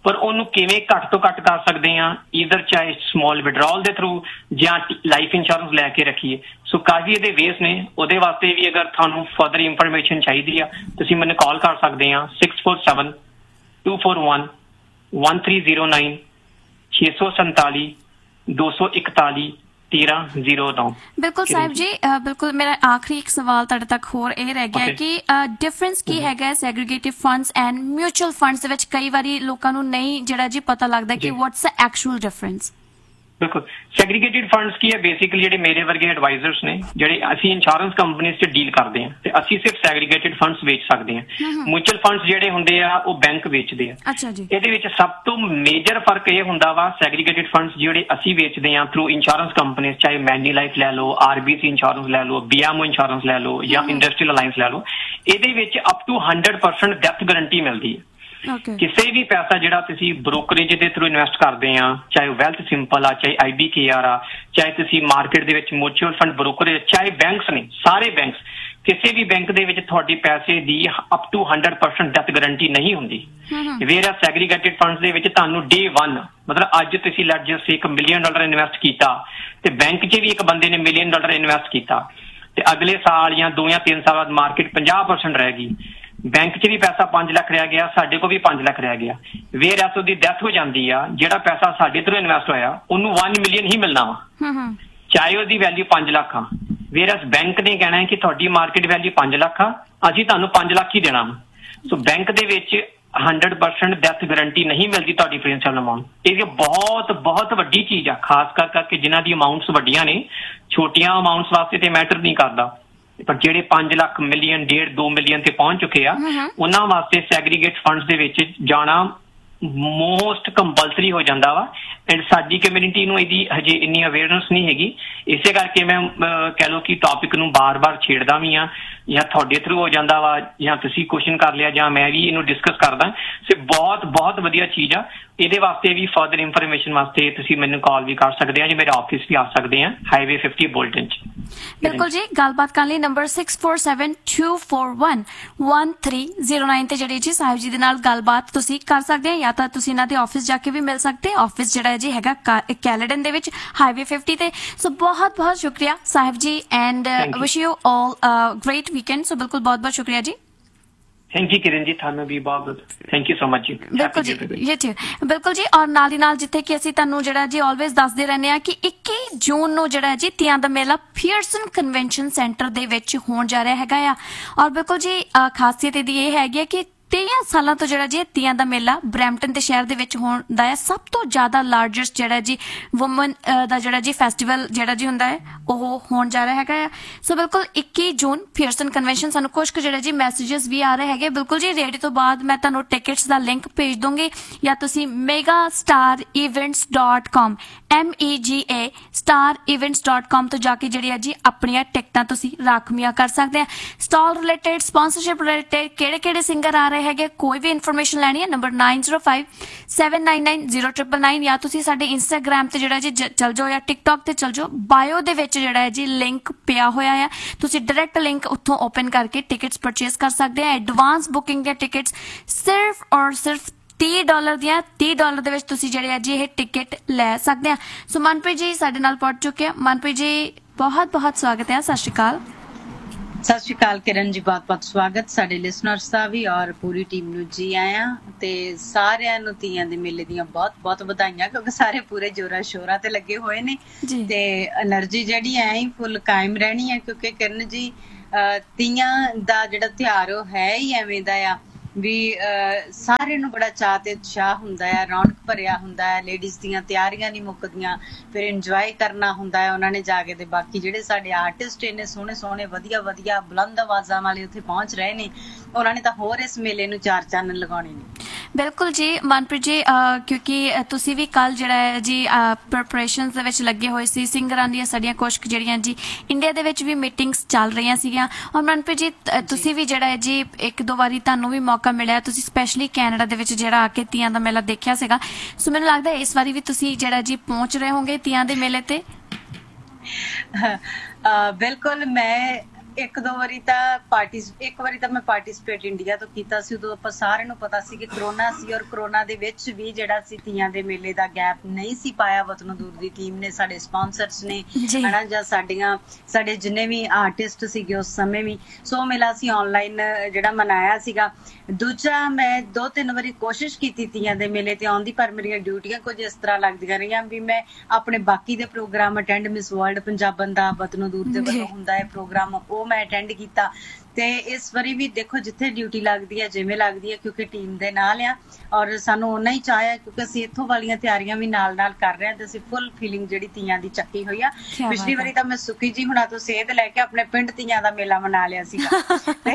ਪਰ ਉਹਨੂੰ ਕਿਵੇਂ ਘੱਟ ਤੋਂ ਘੱਟ ਕਰ ਸਕਦੇ ਆ, ਈਦਰ ਚਾਹੇ ਸਮਾਲ ਵਿਡਰਾਲ ਦੇ ਥਰੂ ਜਾਂ ਲਾਈਫ ਇੰਸ਼ੋਰੈਂਸ ਲੈ ਕੇ ਰੱਖੀਏ। ਸੋ ਕਾਫੀ ਇਹਦੇ ਵੇਸ ਨੇ। ਉਹਦੇ ਵਾਸਤੇ ਵੀ ਅਗਰ ਤੁਹਾਨੂੰ ਫਰਦਰ ਇਨਫੋਰਮੇਸ਼ਨ ਚਾਹੀਦੀ ਆ ਤੁਸੀਂ ਮੈਨੂੰ ਕਾਲ ਕਰ ਸਕਦੇ ਆ six four seven two four one one three zero ਨਾइन ਛੇ ਸੌ ਸੰਤਾਲੀ ਦੋ ਸੌ ਇਕਤਾਲੀ ਤੇਰਾਂ ਜ਼ੀਰੋ नौ। ਬਿਲਕੁਲ ਸਾਹਿਬ ਜੀ, ਅ, ਬਿਲਕੁਲ ਮੇਰਾ ਆਖਰੀ ਇੱਕ ਸਵਾਲ ਤੁਹਾਡੇ ਤੱਕ ਹੋਰ ਇਹ ਰਹਿ ਗਿਆ Okay. ਕਿ ਡਿਫਰੈਂਸ ਕੀ ਹੈਗਾ ਸੈਗਰੀਗੇਟਿਵ ਫੰਡਸ ਐਂਡ ਮਿਊਚੁਅਲ ਫੰਡਸ ਦੇ ਵਿੱਚ? ਕਈ ਵਾਰੀ ਲੋਕਾਂ ਨੂੰ ਨਹੀਂ ਜਿਹੜਾ ਜੀ ਪਤਾ ਲੱਗਦਾ ਕਿ ਜੀ। ਵਾਟਸ ਦ ਐਕਚੁਅਲ ਡਿਫਰੈਂਸ। ਬਿਲਕੁਲ ਸੈਗਰੀਗੇਟਿਡ ਫੰਡਸ ਕੀ ਹੈ, ਬੇਸਿਕਲੀ ਜਿਹੜੇ ਮੇਰੇ ਵਰਗੇ ਐਡਵਾਈਜ਼ਰਸ ਨੇ ਜਿਹੜੇ ਅਸੀਂ ਇੰਸ਼ੋਰੈਂਸ ਕੰਪਨੀਆਂ 'ਚ ਡੀਲ ਕਰਦੇ ਹਾਂ ਤੇ ਅਸੀਂ ਸਿਰਫ ਸੈਗਰੀਗੇਟਿਡ ਫੰਡਸ ਵੇਚ ਸਕਦੇ ਹਾਂ। ਮਿਊਚੁਅਲ ਫੰਡਸ ਜਿਹੜੇ ਹੁੰਦੇ ਆ ਉਹ ਬੈਂਕ ਵੇਚਦੇ ਆ। ਅੱਛਾ ਜੀ। ਇਹਦੇ ਵਿੱਚ ਸਭ ਤੋਂ ਮੇਜਰ ਫਰਕ ਇਹ ਹੁੰਦਾ ਵਾ ਸੈਗਰੀਗੇਟਿਡ ਫੰਡਸ ਜਿਹੜੇ ਅਸੀਂ ਵੇਚਦੇ ਹਾਂ ਥਰੂ ਇੰਸ਼ੋਰੈਂਸ ਕੰਪਨੀਆਂ, ਚਾਹੇ ਮੈਨੀ ਲਾਈਫ ਲੈ ਲਓ, ਆਰਬੀਸੀ ਇੰਸ਼ੋਰੈਂਸ ਲੈ ਲਓ, ਬੀਐਮਓ ਇੰਸ਼ੋਰੈਂਸ ਲੈ ਲਓ ਜਾਂ ਇੰਡਸਟਰੀਅਲ ਅਲਾਈਅੰਸ ਲੈ ਲਓ, ਇਹਦੇ ਵਿੱਚ up two hundred percent death guarantee ਮਿਲਦੀ ਹੈ। Okay. ਕਿਸੇ ਵੀ ਪੈਸਾ ਜਿਹੜਾ ਤੁਸੀਂ ਬ੍ਰੋਕਰੇਜ ਦੇ ਥਰੂ ਇਨਵੈਸਟ ਕਰਦੇ ਆ, ਚਾਹੇ ਵੈਲਥ ਸਿੰਪਲ ਆ, ਚਾਹੇ ਆਈਬੀਕੇਆਰ ਆ, ਚਾਹੇ ਤੁਸੀਂ ਮਾਰਕੀਟ ਦੇ ਵਿੱਚ ਮਿਊਚੁਅਲ ਫੰਡ ਬ੍ਰੋਕਰੇਜ, ਚਾਹੇ ਬੈਂਕਸ ਨੇ, ਸਾਰੇ ਬੈਂਕਸ, ਕਿਸੇ ਵੀ ਬੈਂਕ ਦੇ ਵਿੱਚ ਤੁਹਾਡੇ ਪੈਸੇ ਦੀ up two hundred percent death guarantee ਨਹੀਂ ਹੁੰਦੀ। ਵੇਰਾ ਸੈਗਰੀਗੇਟਿਡ ਫੰਡਸ ਦੇ ਵਿੱਚ ਤੁਹਾਨੂੰ ਡੇ ਵਨ ਮਤਲਬ ਅੱਜ ਤੁਸੀਂ ਲੈਟ ਜਸਟ ਇੱਕ ਮਿਲੀਅਨ ਡਾਲਰ ਇਨਵੈਸਟ ਕੀਤਾ ਤੇ ਬੈਂਕ 'ਚ ਵੀ ਇੱਕ ਬੰਦੇ ਨੇ ਮਿਲੀਅਨ ਡਾਲਰ ਇਨਵੈਸਟ ਕੀਤਾ ਤੇ ਅਗਲੇ ਸਾਲ ਜਾਂ ਦੋ ਜਾਂ ਤਿੰਨ ਸਾਲ ਬਾਅਦ ਮਾਰਕੀਟ ਪੰਜਾਹ ਪਰਸੈਂਟ ਰਹਿ ਗਈ, ਬੈਂਕ 'ਚ ਵੀ ਪੈਸਾ ਪੰਜ ਲੱਖ ਰਹਿ ਗਿਆ, ਸਾਡੇ ਕੋਲ ਵੀ ਪੰਜ ਲੱਖ ਰਹਿ ਗਿਆ। ਵੇਰ ਐਸ ਉਹਦੀ ਡੈਥ ਹੋ ਜਾਂਦੀ ਆ, ਜਿਹੜਾ ਪੈਸਾ ਸਾਡੇ ਥਰੂ ਇਨਵੈਸਟ ਹੋਇਆ ਉਹਨੂੰ ਇੱਕ ਮਿਲੀਅਨ ਹੀ ਮਿਲਣਾ ਵਾ, ਚਾਹੇ ਉਹਦੀ ਵੈਲਿਊ ਪੰਜ ਲੱਖ ਆ। ਵੇਰ ਐਸ ਬੈਂਕ ਨੇ ਕਹਿਣਾ ਹੈ ਕਿ ਤੁਹਾਡੀ ਮਾਰਕੀਟ ਵੈਲਿਊ ਪੰਜ ਲੱਖ ਆ, ਅਸੀਂ ਤੁਹਾਨੂੰ ਪੰਜ ਲੱਖ ਹੀ ਦੇਣਾ ਵਾ। ਸੋ ਬੈਂਕ ਦੇ ਵਿੱਚ ਹੰਡਰਡ ਪਰਸੈਂਟ ਡੈਥ ਗਰੰਟੀ ਨਹੀਂ ਮਿਲਦੀ ਤੁਹਾਡੀ ਪ੍ਰਿੰਸੀਪਲ ਅਮਾਊਂਟ। ਇਹ ਬਹੁਤ ਬਹੁਤ ਵੱਡੀ ਚੀਜ਼ ਆ, ਖਾਸ ਕਰ ਕਰਕੇ ਜਿਨ੍ਹਾਂ ਦੀ ਅਮਾਊਂਟਸ ਵੱਡੀਆਂ ਨੇ। ਛੋਟੀਆਂ ਅਮਾਊਂਟਸ ਵਾਸਤੇ ਤੇ ਮੈਟਰ ਨਹੀਂ ਕਰਦਾ, ਪਰ ਜਿਹੜੇ ਪੰਜ ਲੱਖ ਮਿਲੀਅਨ ਡੇਢ ਦੋ ਮਿਲੀਅਨ ਤੇ ਪਹੁੰਚ ਚੁੱਕੇ ਆ ਉਹਨਾਂ ਵਾਸਤੇ ਸੈਗਰੀਗੇਟ ਫੰਡਸ ਦੇ ਵਿੱਚ ਜਾਣਾ ਮੋਸਟ ਕੰਪਲਸਰੀ ਹੋ ਜਾਂਦਾ ਵਾ। ਐਂਡ ਸਾਡੀ ਕਮਿਊਨਿਟੀ ਨੂੰ ਇਹਦੀ ਹਜੇ ਇੰਨੀ ਅਵੇਅਰਨੈਸ ਨਹੀਂ ਹੈਗੀ, ਇਸੇ ਕਰਕੇ ਮੈਂ ਕਹਿ ਲਓ ਕਿ ਟੌਪਿਕ ਨੂੰ ਬਾਰ-ਬਾਰ ਛੇੜਦਾ ਵੀ ਆ, ਜਾਂ ਤੁਹਾਡੇ ਥਰੂ ਹੋ ਜਾਂਦਾ ਵਾ ਜਾਂ ਤੁਸੀਂ ਕੁਐਸਚਨ ਕਰ ਲਿਆ ਜਾਂ ਮੈਂ ਵੀ ਇਹਨੂੰ ਡਿਸਕਸ ਕਰਦਾ। ਸੋ ਬਹੁਤ ਬਹੁਤ ਵਧੀਆ ਚੀਜ਼ ਆ। ਇਹਦੇ ਵਾਸਤੇ ਵੀ ਫਰਦਰ ਇਨਫੋਰਮੇਸ਼ਨ ਵਾਸਤੇ ਤੁਸੀਂ ਮੈਨੂੰ ਕਾਲ ਵੀ ਕਰ ਸਕਦੇ ਆ ਜਾਂ ਮੇਰੇ ਆਫਿਸ ਵੀ ਆ ਸਕਦੇ ਆ, ਹਾਈਵੇ ਫਿਫਟੀ ਬੋਲਟਨ 'ਚ। ਬਿਲਕੁਲ ਜੀ, ਗੱਲਬਾਤ ਕਰਨ ਲਈ number six four seven two four one one three zero ਨਾइन ਤੇ ਜਿਹੜੀ ਜੀ ਸਾਹਿਬ ਜੀ ਦੇ ਨਾਲ ਗੱਲਬਾਤ ਤੁਸੀਂ ਕਰ ਸਕਦੇ ਆ, ਜਾਂ ਤਾਂ ਤੁਸੀਂ ਇਹਨਾਂ ਦੇ ਆਫਿਸ ਜਾ ਕੇ ਵੀ ਮਿਲ ਸਕਦੇ। ਆਫਿਸ ਜਿਹੜਾ ਜੀ ਹੈਗਾ ਕੈਲੇਡਨ ਦੇ ਵਿੱਚ ਹਾਈਵੇ ਫਿਫਟੀ ਤੇ। ਸੋ ਬਹੁਤ ਬਹੁਤ ਸ਼ੁਕਰੀਆ Sahib ji and wish you all great weekend. ਸੋ ਬਿਲਕੁਲ ਬਹੁਤ ਬਹੁਤ ਸ਼ੁਕਰੀਆ ਜੀ। ਥੈਂਕ ਯੂ ਕਿਰਨ ਜੀ, ਤੁਹਾਨੂੰ ਵੀ ਬਹੁਤ ਥੈਂਕ ਯੂ ਸੋ ਮਚ ਜੀ। ਬਿਲਕੁਲ ਜੀ, ਇਹ ਜੀ ਬਿਲਕੁਲ ਜੀ। ਔਰ ਨਾਲ ਦੀ ਨਾਲ ਜਿੱਥੇ ਕਿ ਅਸੀਂ ਤੁਹਾਨੂੰ ਜਿਹੜਾ ਜੀ ਆਲਵੇਜ਼ ਦੱਸਦੇ ਰਹਿੰਦੇ ਆ ਕਿ ਇੱਕੀ ਜੂਨ ਨੂੰ ਜਿਹੜਾ ਜੀ ਤੀਆਂ ਦਾ ਮੇਲਾ ਪੀਅਰਸਨ ਕਨਵੈਨਸ਼ਨ ਸੈਂਟਰ ਦੇ ਵਿੱਚ ਹੋਣ ਜਾ ਰਿਹਾ ਹੈਗਾ ਆ। ਔਰ ਬਿਲਕੁਲ ਜੀ ਖਾਸੀਅਤ ਇਹਦੀ ਇਹ ਹੈਗੀ ਹੈ ਕਿ ਤੇਈਆਂ ਸਾਲਾਂ ਤੋਂ ਜਿਹੜਾ ਜੀ ਤੀਆਂ ਦਾ ਮੇਲਾ ਬਰੈਂਪਟਨ ਦੇ ਸ਼ਹਿਰ ਦੇ ਵਿੱਚ ਹੁੰਦਾ ਹੈ। ਸਭ ਤੋਂ ਜ਼ਿਆਦਾ ਲਾਰਜੈਸਟ ਜਿਹੜਾ ਜੀ ਵੂਮਨ ਦਾ ਜਿਹੜਾ ਜੀ ਫੈਸਟੀਵਲ ਜਿਹੜਾ ਜੀ ਹੁੰਦਾ ਹੈ ਉਹ ਹੋਣ ਜਾ ਰਿਹਾ ਹੈਗਾ ਆ। ਸੋ ਬਿਲਕੁਲ ਇੱਕੀ ਜੂਨ ਪੀਅਰਸਨ ਕਨਵੈਨਸ਼ਨ। ਸਾਨੂੰ ਕੁਝ ਕੁ ਜਿਹੜਾ ਜੀ ਮੈਸੇजेस ਵੀ ਆ ਰਹੇ ਹੈਗੇ। ਬਿਲਕੁਲ ਜੀ ਰੇਡੀ ਤੋਂ ਬਾਅਦ ਮੈਂ ਤੁਹਾਨੂੰ ਟਿਕਟਸ ਦਾ ਲਿੰਕ ਭੇਜ ਦੂੰਗੀ, ਜਾਂ ਤੁਸੀਂ ਮੇਗਾ star events dot com M E ਜੀ ਏ ਸਟਾਰ ਇਵੈਂਟਸ ਡਾਟ ਕਾਮ ਤੋਂ ਜਾ ਕੇ ਜਿਹੜੀ ਹੈ ਜੀ ਆਪਣੀਆਂ ਟਿਕਟਾਂ ਤੁਸੀਂ ਰਾਖਵੀਆਂ ਕਰ ਸਕਦੇ ਆ। ਸਟਾਲ ਰਿਲੇਟਡ, ਸਪਾਂਸਰਸ਼ਿਪ ਰਿਲੇਟਡ, ਕਿਹੜੇ ਕਿਹੜੇ ਸਿੰਗਰ ਆ ਰਹੇ ਹੈਗੇ, ਕੋਈ ਵੀ ਇਨਫੋਰਮੇਸ਼ਨ ਲੈਣੀ ਹੈ number ਨਾइन zero five seven nine nine zero triple nine, ਜਾਂ ਤੁਸੀਂ ਸਾਡੇ ਇੰਸਟਾਗ੍ਰਾਮ ਤੇ ਜਿਹੜਾ ਜੀ ਚਲ ਜਾਓ ਜਾਂ ਟਿਕਟੌਕ ਤੇ ਚਲ ਜਾਓ। ਬਾਇਓ ਦੇ ਵਿੱਚ ਜਿਹੜਾ ਹੈ ਜੀ ਲਿੰਕ ਪਿਆ ਹੋਇਆ ਹੈ, ਤੁਸੀਂ ਡਾਇਰੈਕਟ ਲਿੰਕ ਉੱਥੋਂ ਓਪਨ ਕਰਕੇ ਟਿਕਟਸ ਪਰਚੇਸ ਕਰ ਸਕਦੇ ਆ। ਐਡਵਾਂਸ ਬੁਕਿੰਗ ਦੀਆਂ ਟਿਕਟਸ ਸਿਰਫ ਔਰ ਸਿਰਫ तीह डॉलर ਦੀਆਂ तीह डॉलर ਦੇ ਵਿੱਚ ਤੁਸੀਂ ਜਿਹੜੇ ਆ ਜੀ ਇਹ ਟਿਕਟ ਲੈ ਸਕਦੇ ਆ। ਸੋ ਮਨਪ੍ਰੀਤ ਜੀ ਸਾਡੇ ਨਾਲ ਪਹੁੰਚ ਚੁੱਕੇ ਆ। ਮਨਪ੍ਰੀਤ ਜੀ ਬਹੁਤ ਬਹੁਤ ਸਵਾਗਤ ਹੈ। ਸਤਿ ਸ਼੍ਰੀ ਅਕਾਲ। ਸਤਿ ਸ਼੍ਰੀ ਅਕਾਲ ਕਿਰਨ ਜੀ, ਬਹੁਤ ਬਹੁਤ ਸਵਾਗਤ ਸਾਡੇ ਲਿਸਨਰਸ ਦਾ ਵੀ ਔਰ ਪੂਰੀ ਟੀਮ ਨੂੰ ਜੀ ਆਇਆਂ ਤੇ ਸਾਰਿਆਂ ਨੂੰ ਤੀਆਂ ਦੇ ਮੇਲੇ ਦੀਆਂ ਬਹੁਤ ਬਹੁਤ ਵਧਾਈਆਂ, ਕਿਉਂਕਿ ਸਾਰੇ ਪੂਰੇ ਜੋਰਾਂ ਸ਼ੋਰਾਂ ਤੇ ਲੱਗੇ ਹੋਏ ਨੇ ਤੇ એનર્ਜੀ ਜਿਹੜੀ ਐ ਹੀ ਫੁੱਲ ਕਾਇਮ ਰਹਿਣੀ ਹੈ, ਕਿਉਂਕਿ ਕਿਰਨ ਜੀ ਤੀਆਂ ਦਾ ਜਿਹੜਾ ਤਿਉਹਾਰ ਉਹ ਹੈ ਹੀ ਐਵੇਂ ਦਾ ਆ ਵੀ ਸਾਰਿਆਂ ਨੂੰ ਬੜਾ ਚਾਅ ਤੇ ਉਤਸ਼ਾਹ ਹੁੰਦਾ ਹੈ, ਰੌਣਕ ਭਰਿਆ ਹੁੰਦਾ ਹੈ। ਲੇਡੀਜ਼ ਦੀਆਂ ਤਿਆਰੀਆਂ ਨਹੀਂ ਮੁੱਕਦੀਆਂ, ਫਿਰ ਇੰਜੋਏ ਕਰਨਾ ਹੁੰਦਾ ਹੈ ਉਹਨਾਂ ਨੇ ਜਾ ਕੇ। ਤੇ ਬਾਕੀ ਜਿਹੜੇ ਸਾਡੇ ਆਰਟਿਸਟ ਇੰਨੇ ਸੋਹਣੇ ਸੋਹਣੇ ਵਧੀਆ ਵਧੀਆ ਬੁਲੰਦ ਆਵਾਜ਼ਾਂ ਵਾਲੇ ਉੱਥੇ ਪਹੁੰਚ ਰਹੇ ਨੇ, ਉਹਨਾਂ ਨੇ ਤਾਂ ਹੋਰ ਇਸ ਮੇਲੇ ਨੂੰ ਚਾਰ ਚਾਨਣ ਲਗਾਉਣੇ ਨੇ। ਬਿਲਕੁਲ ਜੀ ਮਨਪ੍ਰੀਤ ਜੀ, ਕਿਉਂਕਿ ਤੁਸੀਂ ਵੀ ਕੱਲ ਜਿਹੜਾ ਹੈ ਜੀ ਪ੍ਰੈਪਰੇਸ਼ਨਸ ਦੇ ਵਿੱਚ ਲੱਗੇ ਹੋਏ ਸੀ। ਸਿੰਗਰਾਂ ਦੀਆਂ ਸਾਡੀਆਂ ਕੁਛ ਜਿਹੜੀਆਂ ਜੀ ਇੰਡੀਆ ਦੇ ਵਿੱਚ ਵੀ ਮੀਟਿੰਗਸ ਚੱਲ ਰਹੀਆਂ ਸੀਗੀਆਂ। ਔਰ ਮਨਪ੍ਰੀਤ ਜੀ ਤੁਸੀਂ ਵੀ ਜਿਹੜਾ ਹੈ ਜੀ ਇੱਕ ਦੋ ਵਾਰੀ ਤੁਹਾਨੂੰ ਵੀ ਮੌਕਾ ਮਿਲਿਆ, ਤੁਸੀਂ ਸਪੈਸ਼ਲੀ ਕੈਨੇਡਾ ਦੇ ਵਿੱਚ ਜਿਹੜਾ ਆ ਕੇ ਤੀਆਂ ਦਾ ਮੇਲਾ ਦੇਖਿਆ ਸੀਗਾ। ਸੋ ਮੈਨੂੰ ਲੱਗਦਾ ਇਸ ਵਾਰੀ ਵੀ ਤੁਸੀਂ ਜਿਹੜਾ ਜੀ ਪਹੁੰਚ ਰਹੇ ਹੋਗੇ ਤੀਆਂ ਦੇ ਮੇਲੇ ਤੇ। ਬਿਲਕੁਲ, ਮੈਂ ਇੱਕ ਦੋ ਵਾਰੀ ਤਾਂ ਪਾਰਟੀ ਇੱਕ ਵਾਰੀ ਤਾਂ ਮੈਂ ਪਾਰਟਿਸਿਪੇਟ ਇੰਡੀਆ ਤੋਂ ਕੀਤਾ ਸੀ। ਉਦੋਂ ਆਪਾਂ ਸਾਰਿਆਂ ਨੂੰ ਪਤਾ ਸੀ ਕਿ ਕਰੋਨਾ ਸੀ, ਔਰ ਕਰੋਨਾ ਦੇ ਵਿੱਚ ਵੀ ਜਿਹੜਾ ਸੀ ਤੀਆਂ ਦੇ ਮੇਲੇ ਦਾ ਗੈਪ ਨਹੀਂ ਸੀ ਪਾਇਆ। ਵਤਨੋਂ ਦੂਰ ਦੀ ਟੀਮ ਨੇ, ਸਾਡੇ ਸਪਾਂਸਰਸ ਨੇ ਹਨਾ, ਜਾਂ ਸਾਡੀਆਂ ਸਾਡੇ ਜਿੰਨੇ ਵੀ ਆਰਟਿਸਟ ਸੀਗੇ ਉਸ ਸਮੇਂ ਵੀ, ਸੋ ਮੇਲਾ ਅਸੀਂ ਆਨਲਾਈਨ ਜਿਹੜਾ ਮਨਾਇਆ ਸੀਗਾ। ਦੂਜਾ, ਮੈਂ ਦੋ ਤਿੰਨ ਵਾਰੀ ਕੋਸ਼ਿਸ਼ ਕੀਤੀ ਤੀਆਂ ਦੇ ਮੇਲੇ ਤੇ ਆਉਣ ਦੀ, ਪਰ ਮੇਰੀਆਂ ਡਿਊਟੀਆਂ ਕੁਝ ਇਸ ਤਰ੍ਹਾਂ ਲੱਗਦੀਆਂ ਰਹੀਆਂ ਵੀ ਮੈਂ ਆਪਣੇ ਬਾਕੀ ਦੇ ਪ੍ਰੋਗਰਾਮ ਅਟੈਂਡ, ਮਿਸ ਵਰਲਡ ਪੰਜਾਬਨ ਦਾ ਵਤਨੋਂ ਦੂਰ ਦੇ ਵੱਲੋਂ ਹੁੰਦਾ ਹੈ ਪ੍ਰੋਗਰਾਮ, ਉਹ ਮੈਂ ਅਟੈਂਡ ਕੀਤਾ। ਤੇ ਇਸ ਵਾਰੀ ਵੀ ਦੇਖੋ ਜਿੱਥੇ ਡਿਊਟੀ ਲੱਗਦੀ ਹੈ, ਜਿਵੇਂ ਲੱਗਦੀ ਹੈ, ਕਿਉਂਕਿ ਟੀਮ ਦੇ ਨਾਲ ਆ ਔਰ ਸਾਨੂੰ ਓਨਾ ਹੀ ਚਾਹ ਹੈ, ਕਿਉਂਕਿ ਅਸੀਂ ਇੱਥੋਂ ਵਾਲੀਆਂ ਤਿਆਰੀਆਂ ਵੀ ਨਾਲ ਨਾਲ ਕਰ ਰਹੇ ਹਾਂ ਤੇ ਅਸੀਂ ਫੁੱਲ ਫੀਲਿੰਗ ਜਿਹੜੀ ਤੀਆਂ ਦੀ ਚੱਕੀ ਹੋਈ ਆ। ਪਿਛਲੀ ਵਾਰੀ ਤਾਂ ਮੈਂ ਸੁੱਖੀ ਜੀ ਹੁਣਾਂ ਤੋਂ ਸੇਧ ਲੈ ਕੇ ਆਪਣੇ ਪਿੰਡ ਤੀਆਂ ਦਾ ਮੇਲਾ ਮਨਾ ਲਿਆ ਸੀਗਾ ਤੇ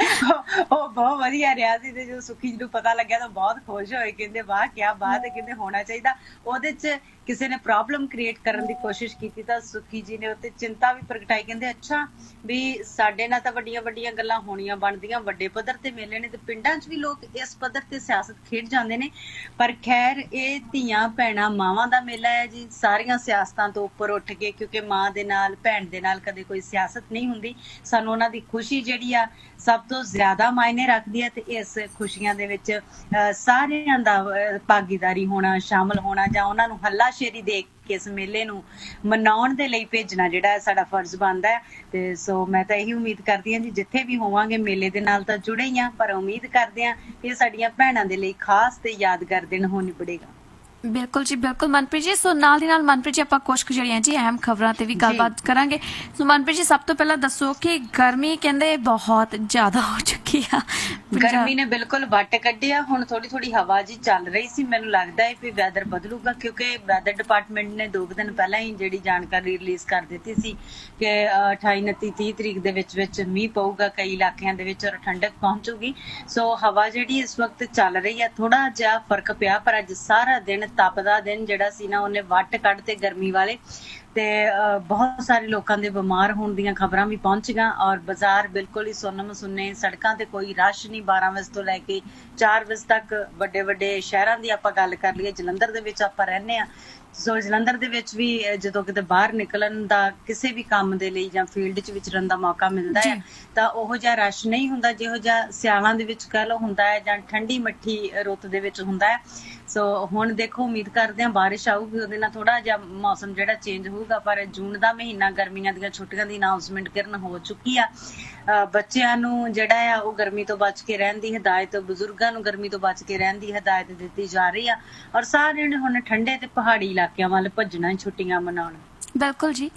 ਉਹ ਬਹੁਤ ਵਧੀਆ ਰਿਹਾ ਸੀ। ਤੇ ਜਦੋਂ ਸੁੱਖੀ ਜੀ ਨੂੰ ਪਤਾ ਲੱਗਿਆ ਤਾਂ ਬਹੁਤ ਖੁਸ਼ ਹੋਏ, ਕਹਿੰਦੇ ਵਾਹ ਕਿਆ ਬਾਤ ਹੈ, ਕਹਿੰਦੇ ਹੋਣਾ ਚਾਹੀਦਾ। ਉਹਦੇ ਚ ਕਿਸੇ ਨੇ ਪ੍ਰੋਬਲਮ ਕ੍ਰੀਏਟ ਕਰਨ ਦੀ ਕੋਸ਼ਿਸ਼ ਕੀਤੀ ਤਾਂ ਸੁੱਖੀ ਜੀ ਨੇ ਉੱਤੇ ਚਿੰਤਾ ਵੀ ਪ੍ਰਗਟਾਈ, ਕਹਿੰਦੇ ਅੱਛਾ ਵੀ ਸਾਡੇ ਨਾਲ ਤਾਂ ਵੱਡੀਆਂ ਵੱਡੀਆਂ ਗੱਲਾਂ ਹੋਣੀਆਂ ਬਣਦੀਆਂ, ਵੱਡੇ ਪੱਧਰ ਤੇ ਮੇਲੇ ਨੇ ਤੇ ਪਿੰਡਾਂ 'ਚ ਵੀ ਲੋਕ ਇਸ ਪੱਧਰ ਤੇ ਸਿਆਸਤ ਖੇਡ ਜਾਂਦੇ ਨੇ। ਪਰ ਖੈਰ ਇਹ ਧੀਆਂ ਭੈਣਾਂ ਮਾਵਾਂ ਦਾ ਮੇਲਾ ਹੈ ਜੀ, ਸਾਰੀਆਂ ਸਿਆਸਤਾਂ ਤੋਂ ਉੱਪਰ ਉੱਠ ਕੇ, ਕਿਉਂਕਿ ਮਾਂ ਦੇ ਨਾਲ ਭੈਣ ਦੇ ਨਾਲ ਕਦੇ ਕੋਈ ਸਿਆਸਤ ਨਹੀਂ ਹੁੰਦੀ। ਸਾਨੂੰ ਉਹਨਾਂ ਦੀ ਖੁਸ਼ੀ ਜਿਹੜੀ ਆ ਸਭ ਤੋਂ ਜ਼ਿਆਦਾ ਮਾਇਨੇ ਰੱਖਦੀ ਹੈ ਤੇ ਇਸ ਖੁਸ਼ੀਆਂ ਦੇ ਵਿੱਚ ਸਾਰਿਆਂ ਦਾ ਭਾਗੀਦਾਰੀ ਹੋਣਾ, ਸ਼ਾਮਲ ਹੋਣਾ ਜਾਂ ਉਹਨਾਂ ਨੂੰ ਹੱਲਾਸ਼ੇਰੀ ਦੇ ਕੇ ਇਸ ਮੇਲੇ ਨੂੰ ਮਨਾਉਣ ਦੇ ਲਈ ਭੇਜਣਾ ਜਿਹੜਾ ਸਾਡਾ ਫਰਜ਼ ਬਣਦਾ ਹੈ। ਤੇ ਸੋ ਮੈਂ ਤਾਂ ਇਹੀ ਉਮੀਦ ਕਰਦੀ ਹਾਂ ਜੀ, ਜਿੱਥੇ ਵੀ ਹੋਵਾਂਗੇ ਮੇਲੇ ਦੇ ਨਾਲ ਤਾਂ ਜੁੜੇ ਹੀ ਆ, ਪਰ ਉਮੀਦ ਕਰਦੇ ਹਾਂ ਕਿ ਸਾਡੀਆਂ ਭੈਣਾਂ ਦੇ ਲਈ ਖਾਸ ਤੇ ਯਾਦਗਾਰ ਦਿਨ ਹੋ ਨਿਬੜੇਗਾ। ਬਿਲਕੁਲ ਜੀ, ਬਿਲਕੁਲ ਮਨਪ੍ਰੀਤ ਜੀ। ਸੋ ਨਾਲ ਦੀ ਨਾਲ ਮਨਪ੍ਰੀਤ ਜੀ ਆਪਾਂ ਕੁਝ ਜਿਹੜੀਆਂ ਜੀ ਅਹਿਮ ਖਬਰਾਂ ਤੇ ਵੀ ਗੱਲਬਾਤ ਕਰਾਂਗੇ। ਸੋ ਮਨਪ੍ਰੀਤ ਜੀ ਸਭ ਤੋਂ ਪਹਿਲਾਂ ਦੱਸੋ ਕਿ ਗਰਮੀ ਕਹਿੰਦੇ ਬਹੁਤ ਜ਼ਿਆਦਾ ਹੋ ਚੁੱਕੀ ਆ, ਗਰਮੀ ਨੇ ਬਿਲਕੁਲ ਵੱਟ ਕੱਢਿਆ। ਹੁਣ ਥੋੜੀ ਥੋੜੀ ਹਵਾ ਜੀ ਚੱਲ ਰਹੀ ਸੀ, ਮੈਨੂੰ ਲੱਗਦਾ ਹੈ ਵੀ ਵੈਦਰ ਬਦਲੂਗਾ, ਕਿਉਂਕਿ ਵੈਦਰ ਡਿਪਾਰਟਮੈਂਟ ਨੇ ਦੋ ਦਿਨ ਪਹਿਲਾਂ ਹੀ ਜਿਹੜੀ ਜਾਣਕਾਰੀ ਰਿਲੀਜ਼ ਕਰ ਦਿੱਤੀ ਸੀ ਕਿ ਅਠਾਈ ਉਨੱਤੀ ਤੀਹ ਤਰੀਕ ਦੇ ਵਿੱਚ ਵਿੱਚ ਮੀਂਹ ਪਊਗਾ ਕਈ ਇਲਾਕਿਆਂ ਦੇ ਵਿੱਚ ਔਰ ਠੰਡਕ ਪਹੁੰਚੂਗੀ। ਸੋ ਹਵਾ ਜਿਹੜੀ ਇਸ ਵਕਤ ਚੱਲ ਰਹੀ ਹੈ, ਥੋੜਾ ਜਿਹਾ ਫਰਕ ਪਿਆ, ਪਰ ਅੱਜ ਸਾਰਾ ਦਿਨ ਤਪਦਾ ਦਿਨ ਜਿਹੜਾ ਸੀ ਨਾ ਉਹਨੇ ਵੱਟ ਕੱਢ ਤੇ ਗਰਮੀ ਵਾਲੇ, ਤੇ ਬਹੁਤ ਸਾਰੇ ਲੋਕਾਂ ਦੇ ਬਿਮਾਰ ਹੋਣ ਦੀਆਂ ਖਬਰਾਂ ਵੀ ਪਹੁੰਚੀਆਂ ਔਰ ਬਾਜ਼ਾਰ ਬਿਲਕੁਲ ਹੀ ਸੁੰਨਮ ਸੁੰਨੇ, ਸੜਕਾਂ ਤੇ ਕੋਈ ਰਸ਼ ਨਹੀਂ। ਬਾਰਾਂ ਵਜੇ ਤੋਂ ਲੈ ਕੇ ਚਾਰ ਵਜੇ ਤੱਕ ਵੱਡੇ ਵੱਡੇ ਸ਼ਹਿਰਾਂ ਦੀ ਆਪਾਂ ਗੱਲ ਕਰ ਲਈਏ, ਜਲੰਧਰ ਦੇ ਵਿੱਚ ਆਪਾਂ ਰਹਿੰਦੇ ਹਾਂ, ਸੋ ਜਲੰਧਰ ਦੇ ਵਿੱਚ ਵੀ ਜਦੋਂ ਕਿਤੇ ਬਾਹਰ ਨਿਕਲਣ ਦਾ ਕਿਸੇ ਵੀ ਕੰਮ ਦੇ ਲਈ ਜਾਂ ਫੀਲਡ 'ਚ ਵਿਚਰਨ ਦਾ ਮੌਕਾ ਮਿਲਦਾ ਹੈ ਤਾਂ ਉਹੋ ਜਿਹਾ ਰਸ਼ ਨਹੀਂ ਹੁੰਦਾ ਜਿਹੋ ਜਿਹਾ ਸਿਆਲਾਂ ਦੇ ਵਿੱਚ ਕਹਿ ਲਓ ਹੁੰਦਾ ਹੈ ਜਾਂ ਠੰਡੀ ਮੱਠੀ ਰੁੱਤ ਦੇ ਵਿੱਚ ਹੁੰਦਾ ਹੈ। ਸੋ ਹੁਣ ਦੇਖੋ, ਉਮੀਦ ਕਰਦੇ ਹਾਂ ਬਾਰਿਸ਼ ਆਊਗੀ, ਉਹਦੇ ਨਾਲ ਥੋੜਾ ਜਿਹਾ ਮੌਸਮ ਜਿਹੜਾ ਚੇਂਜ ਹੋਊਗਾ। ਪਰ ਜੂਨ ਦਾ ਮਹੀਨਾ ਗਰਮੀਆਂ ਦੀਆਂ ਛੁੱਟੀਆਂ ਦੀ ਅਨਾਉਂਸਮੈਂਟ ਕਰਨ ਹੋ ਚੁੱਕੀ ਆ। ਬੱਚਿਆਂ ਨੂੰ ਜਿਹੜਾ ਆ ਉਹ ਗਰਮੀ ਤੋਂ ਬਚ ਕੇ ਰਹਿਣ ਦੀ ਹਦਾਇਤ, ਬਜ਼ੁਰਗਾਂ ਨੂੰ ਗਰਮੀ ਤੋਂ ਬਚ ਕੇ ਰਹਿਣ ਦੀ ਹਦਾਇਤ ਦਿੱਤੀ ਜਾ ਰਹੀ ਆ ਔਰ ਸਾਰਿਆਂ ਨੇ ਹੁਣ ਠੰਡੇ ਤੇ ਪਹਾੜੀ ਇਲਾਕਿਆਂ ਵੱਲ ਭੱਜਣਾ, ਛੁੱਟੀਆਂ ਮਨਾਉਣ। ਬਿਲਕੁਲ ਜੀ,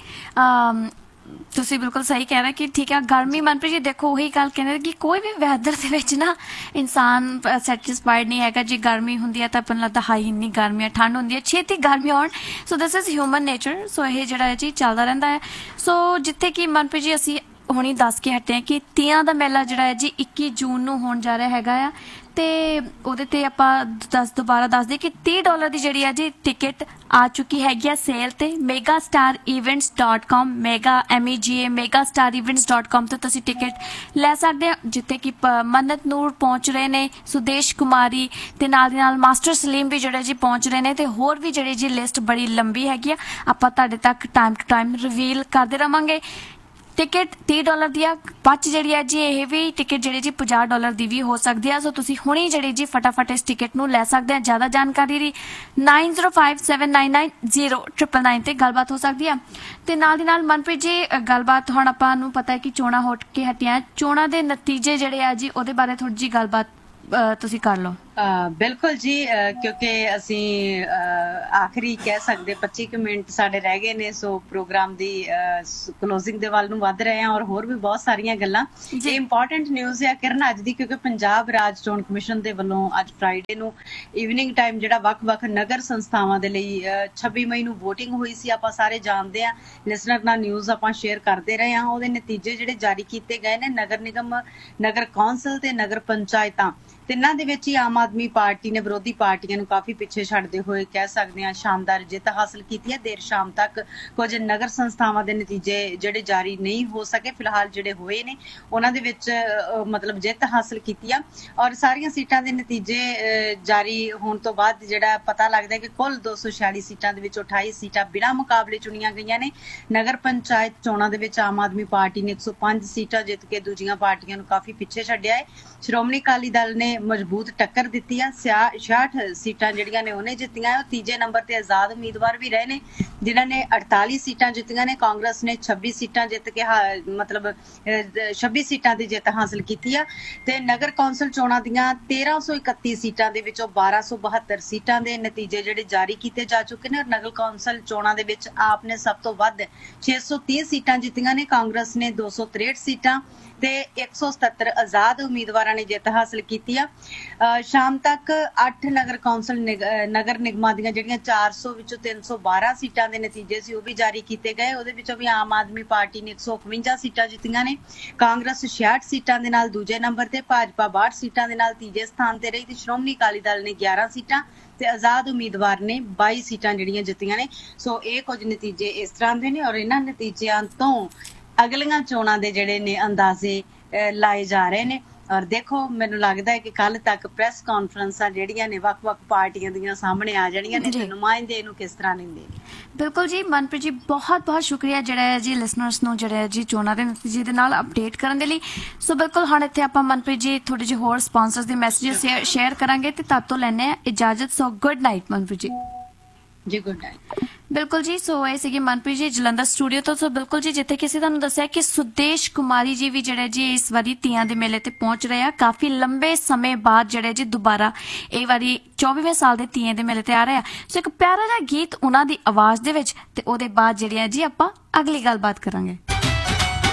ਤੁਸੀਂ ਬਿਲਕੁਲ ਸਹੀ ਕਹਿ ਰਹੇ ਕਿ ਠੀਕ ਹੈ ਗਰਮੀ। ਮਨਪ੍ਰੀਤ ਜੀ ਦੇਖੋ ਉਹੀ ਗੱਲ ਕਹਿੰਦੇ ਕਿ ਕੋਈ ਵੀ ਵੈਦਰ ਦੇ ਵਿੱਚ ਨਾ ਇਨਸਾਨ ਸੈਟਿਸਫਾਈਡ ਨਹੀਂ ਹੈਗਾ। ਜੇ ਗਰਮੀ ਹੁੰਦੀ ਹੈ ਤਾਂ ਆਪਾਂ ਨੂੰ ਲੱਗਦਾ ਹਾਈ ਇੰਨੀ ਗਰਮੀ ਹੈ, ਠੰਡ ਹੁੰਦੀ ਹੈ ਛੇਤੀ ਗਰਮੀ ਆਉਣ। ਸੋ ਦਿਸ ਇਜ਼ ਹਿਊਮਨ ਨੇਚਰ। ਸੋ ਇਹ ਜਿਹੜਾ ਜੀ ਚੱਲਦਾ ਰਹਿੰਦਾ ਹੈ। ਸੋ ਜਿੱਥੇ ਕਿ ਮਨਪ੍ਰੀਤ ਜੀ ਅਸੀਂ ਹੁਣੀ ਦੱਸ ਕੇ ਹਟੇ ਹਾਂ ਕਿ ਤੀਆਂ ਦਾ ਮੇਲਾ ਜਿਹੜਾ ਹੈ ਜੀ ਇੱਕੀ ਜੂਨ ਨੂੰ ਹੋਣ ਜਾ ਰਿਹਾ ਹੈਗਾ ਆ, ਤੇ ਉਹਦੇ ਤੇ ਆਪਾਂ ਦਸ ਦੁਬਾਰਾ ਦੱਸ ਦਈਏ ਕਿ ਤੀਹ ਡਾਲਰ ਦੀ ਜਿਹੜੀ ਹੈ ਜੀ ਟਿਕਟ ਆ ਚੁੱਕੀ ਹੈਗੀ ਆ ਸੇਲ ਤੇ ਮੇਗਾ ਸਟਾਰ ਇਵੈਂਟਸ ਡਾਟ ਕਾਮ, ਮੇਗਾ ਐਮ ਈ ਜੀ ਏ ਮੇਗਾ ਸਟਾਰ ਇਵੈਂਟਸ ਡਾਟ ਕਾਮ ਤੋਂ ਤੁਸੀਂ ਟਿਕਟ ਲੈ ਸਕਦੇ ਹੋ, ਜਿੱਥੇ ਕਿ ਮੰਨਤ ਨੂਰ ਪਹੁੰਚ ਰਹੇ ਨੇ, ਸੁਦੇਸ਼ ਕੁਮਾਰੀ ਤੇ ਨਾਲ ਦੀ ਨਾਲ ਮਾਸਟਰ ਸਲੀਮ ਵੀ ਜਿਹੜੇ ਜੀ ਪਹੁੰਚ ਰਹੇ ਨੇ, ਤੇ ਹੋਰ ਵੀ ਜਿਹੜੀ ਜੀ ਲਿਸਟ ਬੜੀ ਲੰਬੀ ਹੈਗੀ ਆ। ਆਪਾਂ ਤੁਹਾਡੇ ਤੱਕ ਟਾਈਮ ਟੂ ਟਾਈਮ ਰਿਵੀਲ ਕਰਦੇ ਰਵਾਂਗੇ। ਟਿਕਟ ਤੀਹ ਡਾਲਰ ਦੀ ਆ, ਪੱਚ ਜਿਹੜੀ ਹੈ ਜੀ ਇਹ ਵੀ ਟਿਕਟ ਜਿਹੜੀ ਜੀ ਪੰਜਾਹ ਡਾਲਰ ਦੀ ਵੀ ਹੋ ਸਕਦੀ ਆ। ਸੋ ਤੁਸੀਂ ਹੁਣੀ ਜਿਹੜੀ ਜੀ ਫਟਾਫਟ ਇਸ ਟਿਕਟ ਨੂੰ ਲੈ ਸਕਦੇ ਆ। ਜ਼ਿਆਦਾ ਜਾਣਕਾਰੀ ਲਈ nine zero five seven nine nine zero triple nine ਤੇ ਗੱਲਬਾਤ ਹੋ ਸਕਦੀ ਆ। ਤੇ ਨਾਲ ਦੀ ਨਾਲ ਮਨਪ੍ਰੀਤ ਜੀ ਗੱਲਬਾਤ, ਹੁਣ ਆਪਾਂ ਨੂੰ ਪਤਾ ਹੈ ਕਿ ਚੋਣਾਂ ਹੋ ਕੇ ਹਟੀਆਂ, ਚੋਣਾਂ ਦੇ ਨਤੀਜੇ ਜਿਹੜੇ ਆ ਜੀ ਉਹਦੇ ਬਾਰੇ ਥੋੜੀ ਜਿਹੀ ਗੱਲਬਾਤ ਤੁਸੀਂ ਕਰ ਲਓ। ਬਿਲਕੁਲ ਜੀ, ਕਿਉਂਕਿ ਅਸੀਂ ਆਖਰੀ ਕਹਿ ਸਕਦੇ ਪੱਚੀ ਕੁ ਮਿੰਟ ਸਾਡੇ ਰਹਿ ਗਏ ਨੇ, ਸੋ ਪ੍ਰੋਗਰਾਮ ਦੀ ਕਲੋਜ਼ਿੰਗ ਦੇ ਵੱਲ ਨੂੰ ਵੱਧ ਰਹੇ ਹਾਂ ਔਰ ਹੋਰ ਵੀ ਬਹੁਤ ਸਾਰੀਆਂ ਗੱਲਾਂ। ਇਹ ਇੰਪੋਰਟੈਂਟ ਨਿਊਜ਼ ਹੈ ਕਿਰਨ ਅੱਜ ਦੀ, ਕਿਉਂਕਿ ਪੰਜਾਬ ਰਾਜ ਚੋਣ ਕਮਿਸ਼ਨ ਦੇ ਵੱਲੋਂ ਅੱਜ ਫਰਾਈਡੇ ਨੂੰ ਈਵਨਿੰਗ ਟਾਈਮ ਜਿਹੜਾ ਵੱਖ-ਵੱਖ ਨਗਰ ਸੰਸਥਾਵਾਂ ਦੇ ਲਈ ਛੱਬੀ ਮਈ ਨੂੰ VOTING ਹੋਈ ਸੀ। ਆਪਾਂ ਸਾਰੇ ਜਾਣਦੇ ਹਾਂ, ਲਿਸਨਰ ਨਾਲ ਨਿਊਜ਼ ਆਪਾਂ ਸ਼ੇਅਰ ਕਰਦੇ ਰਹੇ ਹਾਂ। ਉਹਦੇ ਨਤੀਜੇ ਜਿਹੜੇ ਜਾਰੀ ਕੀਤੇ ਗਏ ਨੇ, ਨਗਰ ਨਿਗਮ, ਨਗਰ ਕੌਂਸਲ ਤੇ ਨਗਰ ਪੰਚਾਇਤਾਂ ਤਿੰਨਾਂ ਦੇ ਵਿੱਚ ਹੀ ਆਮ ਆਦਮੀ ਪਾਰਟੀ ਨੇ ਵਿਰੋਧੀ ਪਾਰਟੀਆਂ ਨੂੰ ਕਾਫੀ ਪਿੱਛੇ ਛੱਡਦੇ ਹੋਏ ਕਹਿ ਸਕਦੇ ਹਾਂ ਸ਼ਾਨਦਾਰ ਜਿੱਤ ਹਾਸਲ ਕੀਤੀ ਹੈ। ਦੇਰ ਸ਼ਾਮ ਤੱਕ ਕੁਝ ਨਗਰ ਸੰਸਥਾਵਾਂ ਦੇ ਨਤੀਜੇ ਜਿਹੜੇ ਜਾਰੀ ਨਹੀਂ ਹੋ ਸਕੇ, ਫਿਲਹਾਲ ਜਿਹੜੇ ਹੋਏ ਨੇ ਉਹਨਾਂ ਦੇ ਵਿੱਚ ਅਹ, ਮਤਲਬ ਜਿੱਤ ਹਾਸਲ ਕੀਤੀ ਆ। ਔਰ ਸਾਰੀਆਂ ਸੀਟਾਂ ਦੇ ਨਤੀਜੇ ਅਹ, ਜਾਰੀ ਹੋਣ ਤੋਂ ਬਾਅਦ ਜਿਹੜਾ ਪਤਾ ਲੱਗਦਾ ਹੈ ਕਿ ਕੁੱਲ ਦੋ ਸੌ ਛਿਆਲੀ ਸੀਟਾਂ ਦੇ ਵਿੱਚ ਅਠਾਈ ਸੀਟਾਂ ਬਿਨਾਂ ਮੁਕਾਬਲੇ ਚੁਣੀਆਂ ਗਈਆਂ ਨੇ। ਨਗਰ ਪੰਚਾਇਤ ਚੋਣਾਂ ਦੇ ਵਿੱਚ ਆਮ ਆਦਮੀ ਪਾਰਟੀ ਨੇ ਇੱਕ ਸੌ ਪੰਜ ਸੀਟਾਂ ਜਿੱਤ ਕੇ ਦੂਜੀਆਂ ਪਾਰਟੀਆਂ ਨੂੰ ਕਾਫੀ ਪਿੱਛੇ ਛੱਡਿਆ ਹੈ। ਸ਼੍ਰੋਮਣੀ ਅਕਾਲੀ ਦਲ ਨੇ ਮਜ਼ਬੂਤ ਟੱਕਰ ਦਿੱਤੀ ਆ, ਛਿਆਹਠ ਸੀਟਾਂ ਜਿਹੜੀਆਂ ਨੇ ਉਹਨੇ ਜਿੱਤੀਆਂ। ਉਹ ਤੀਜੇ ਨੰਬਰ ਤੇ ਆਜ਼ਾਦ ਉਮੀਦਵਾਰ ਵੀ ਰਹੇ ਨੇ ਜਿਨ੍ਹਾਂ ਨੇ ਅੜਤਾਲੀ ਸੀਟਾਂ ਜਿੱਤੀਆਂ ਨੇ। ਕਾਂਗਰਸ ਨੇ ਛੱਬੀ ਸੀਟਾਂ ਜਿੱਤ ਕੇ ਮਤਲਬ ਛੱਬੀ ਸੀਟਾਂ ਦੀ ਜਿੱਤ ਹਾਸਲ ਕੀਤੀ ਆ ਤੇ ਨਗਰ ਕੌਂਸਲ ਚੋਣਾਂ ਦੀਆਂ ਤੇਰਾਂ ਸੌ ਇਕੱਤੀ ਸੀਟਾਂ ਦੇ ਵਿੱਚੋਂ ਬਾਰਾਂ ਸੌ ਬਹੱਤਰ ਸੀਟਾਂ ਦੇ ਨਤੀਜੇ ਜਿਹੜੇ ਜਾਰੀ ਕੀਤੇ ਜਾ ਚੁੱਕੇ ਨੇ। ਔਰ ਨਗਰ ਕੌਂਸਲ ਚੋਣਾਂ ਦੇ ਵਿੱਚ ਆਪ ਨੇ ਸਭ ਤੋਂ ਵੱਧ ਛੇ ਸੌ ਤੀਹ ਸੀਟਾਂ ਜਿੱਤੀਆਂ ਨੇ, ਕਾਂਗਰਸ ਨੇ ਦੋ ਸੌ ਤਰੇਹਠ ਸੀਟਾਂ ਤੇ ਇੱਕ ਸੌ ਸਤੱਤਰ ਆਜ਼ਾਦ ਉਮੀਦਵਾਰਾਂ ਨੇ ਜਿੱਤ ਹਾਸਲ ਕੀਤੀ ਆ। ਸ਼ਾਮ ਤੱਕ ਅੱਠ ਨਗਰ ਕੌਂਸਲ ਨਗਰ ਨਿਗਮਾਂ ਦੀਆਂ ਜਿਹੜੀਆਂ ਚਾਰ ਸੌ ਵਿੱਚੋਂ ਤਿੰਨ ਸੌ ਬਾਰਾਂ ਸੀਟਾਂ ਦੇ ਨਤੀਜੇ ਸੀ ਉਹ ਵੀ ਜਾਰੀ ਕੀਤੇ ਗਏ। ਉਹਦੇ ਵਿੱਚੋਂ ਵੀ ਆਮ ਆਦਮੀ ਪਾਰਟੀ ਨੇ ਇੱਕ ਸੌ ਇਕਵੰਜਾ ਸੀਟਾਂ ਜਿੱਤੀਆਂ ਨੇ, ਕਾਂਗਰਸ ਛਿਆਹਠ ਸੀਟਾਂ ਦੇ ਨਾਲ ਦੂਜੇ ਨੰਬਰ ਤੇ, ਭਾਜਪਾ ਬਾਹਠ ਸੀਟਾਂ ਦੇ ਨਾਲ ਤੀਜੇ ਸਥਾਨ ਤੇ ਰਹੀ ਤੇ ਸ਼੍ਰੋਮਣੀ ਅਕਾਲੀ ਦਲ ਨੇ ਗਿਆਰਾਂ ਸੀਟਾਂ ਤੇ ਆਜ਼ਾਦ ਉਮੀਦਵਾਰ ਨੇ ਬਾਈ ਸੀਟਾਂ ਜਿਹੜੀਆਂ ਜਿੱਤੀਆਂ ਨੇ। ਸੋ ਇਹ ਕੁਝ ਨਤੀਜੇ ਇਸ ਤਰ੍ਹਾਂ ਦੇ ਨੇ ਔਰ ਇਹਨਾਂ ਨਤੀਜਿਆਂ ਤੋਂ ਅਗਲੀਆਂ ਚੋਣਾਂ ਦੇ ਜਿਹੜੇ ਨੇ ਅੰਦਾਜ਼ੇ ਲਾਏ ਜਾ ਰਹੇ ਨੇ। ਔਰ ਦੇਖੋ ਮੈਨੂੰ ਲੱਗਦਾ ਹੈ ਕਿ ਕੱਲ ਤੱਕ ਪ੍ਰੈਸ ਕਾਨਫਰੰਸਾਂ ਜਿਹੜੀਆਂ ਨੇ ਵੱਖ-ਵੱਖ ਪਾਰਟੀਆਂ ਦੀਆਂ ਸਾਹਮਣੇ ਆ ਜਾਣੀਆਂ ਨੇ ਤੇ ਨੁਮਾਇੰਦੇ ਇਹਨੂੰ ਕਿਸ ਤਰ੍ਹਾਂ ਲੈਂਦੇ ਨੇ। ਬਿਲਕੁਲ ਜੀ ਮਨਪ੍ਰੀਤ ਜੀ ਬਹੁਤ ਬਹੁਤ ਸ਼ੁਕਰੀਆ ਜਿਹੜਾ ਹੈ ਜੀ ਲਿਸਨਰਸ ਨੂੰ ਜਿਹੜਾ ਹੈ ਜੀ ਚੋਣਾਂ ਦੇ ਨਤੀਜੇ ਦੇ ਨਾਲ ਅਪਡੇਟ ਕਰਨ ਦੇ ਲਈ। ਸੋ ਬਿਲਕੁਲ ਹੁਣ ਇੱਥੇ ਆਪਾਂ ਮਨਪ੍ਰੀਤ ਜੀ ਥੋੜੇ ਜਿਹੇ ਹੋਰ ਸਪਾਂਸਰਸ ਦੇ ਮੈਸੇजेस ਸ਼ੇਅਰ ਕਰਾਂਗੇ ਤੇ ਤਦ ਤੋਂ ਲੈਣੇ ਆ ਇਜਾਜ਼ਤ। So good night Manpreet ji. ਜੀ ਗੁੱਡ ਨਾਈਟ। ਬਿਲਕੁਲ ਜੀ ਸੋ ਇਹ ਸੀਗੀ ਮਨਪ੍ਰੀਤ ਜੀ ਜਲੰਧਰ ਸਟੂਡੀਓ ਤੋਂ। ਸੋ ਬਿਲਕੁਲ ਜੀ ਜਿੱਥੇ ਕਿਸੇ ਤੁਹਾਨੂੰ ਦੱਸਿਆ ਕਿ ਸੁਦੇਸ਼ ਕੁਮਾਰੀ ਜੀ ਵੀ ਜਿਹੜੇ ਜੀ ਇਸ ਵਾਰੀ ਤੀਆਂ ਦੇ ਮੇਲੇ ਤੇ ਪਹੁੰਚ ਰਹੇ ਆ ਕਾਫੀ ਲੰਬੇ ਸਮੇਂ ਬਾਅਦ ਜਿਹੜੇ ਜੀ ਦੁਬਾਰਾ ਇਹ ਵਾਰੀ ਚੌਵੀਵੇਂ ਸਾਲ ਦੇ ਤੀਆਂ ਦੇ ਮੇਲੇ ਤੇ ਆ ਰਹੇ ਆ। ਸੋ ਇੱਕ ਪਿਆਰਾ ਜਿਹਾ ਗੀਤ ਉਹਨਾਂ ਦੀ ਆਵਾਜ਼ ਦੇ ਵਿੱਚ ਤੇ ਉਹਦੇ ਬਾਅਦ ਜਿਹੜੀਆਂ ਜੀ ਆਪਾਂ ਅਗਲੀ ਗੱਲਬਾਤ ਕਰਾਂਗੇ।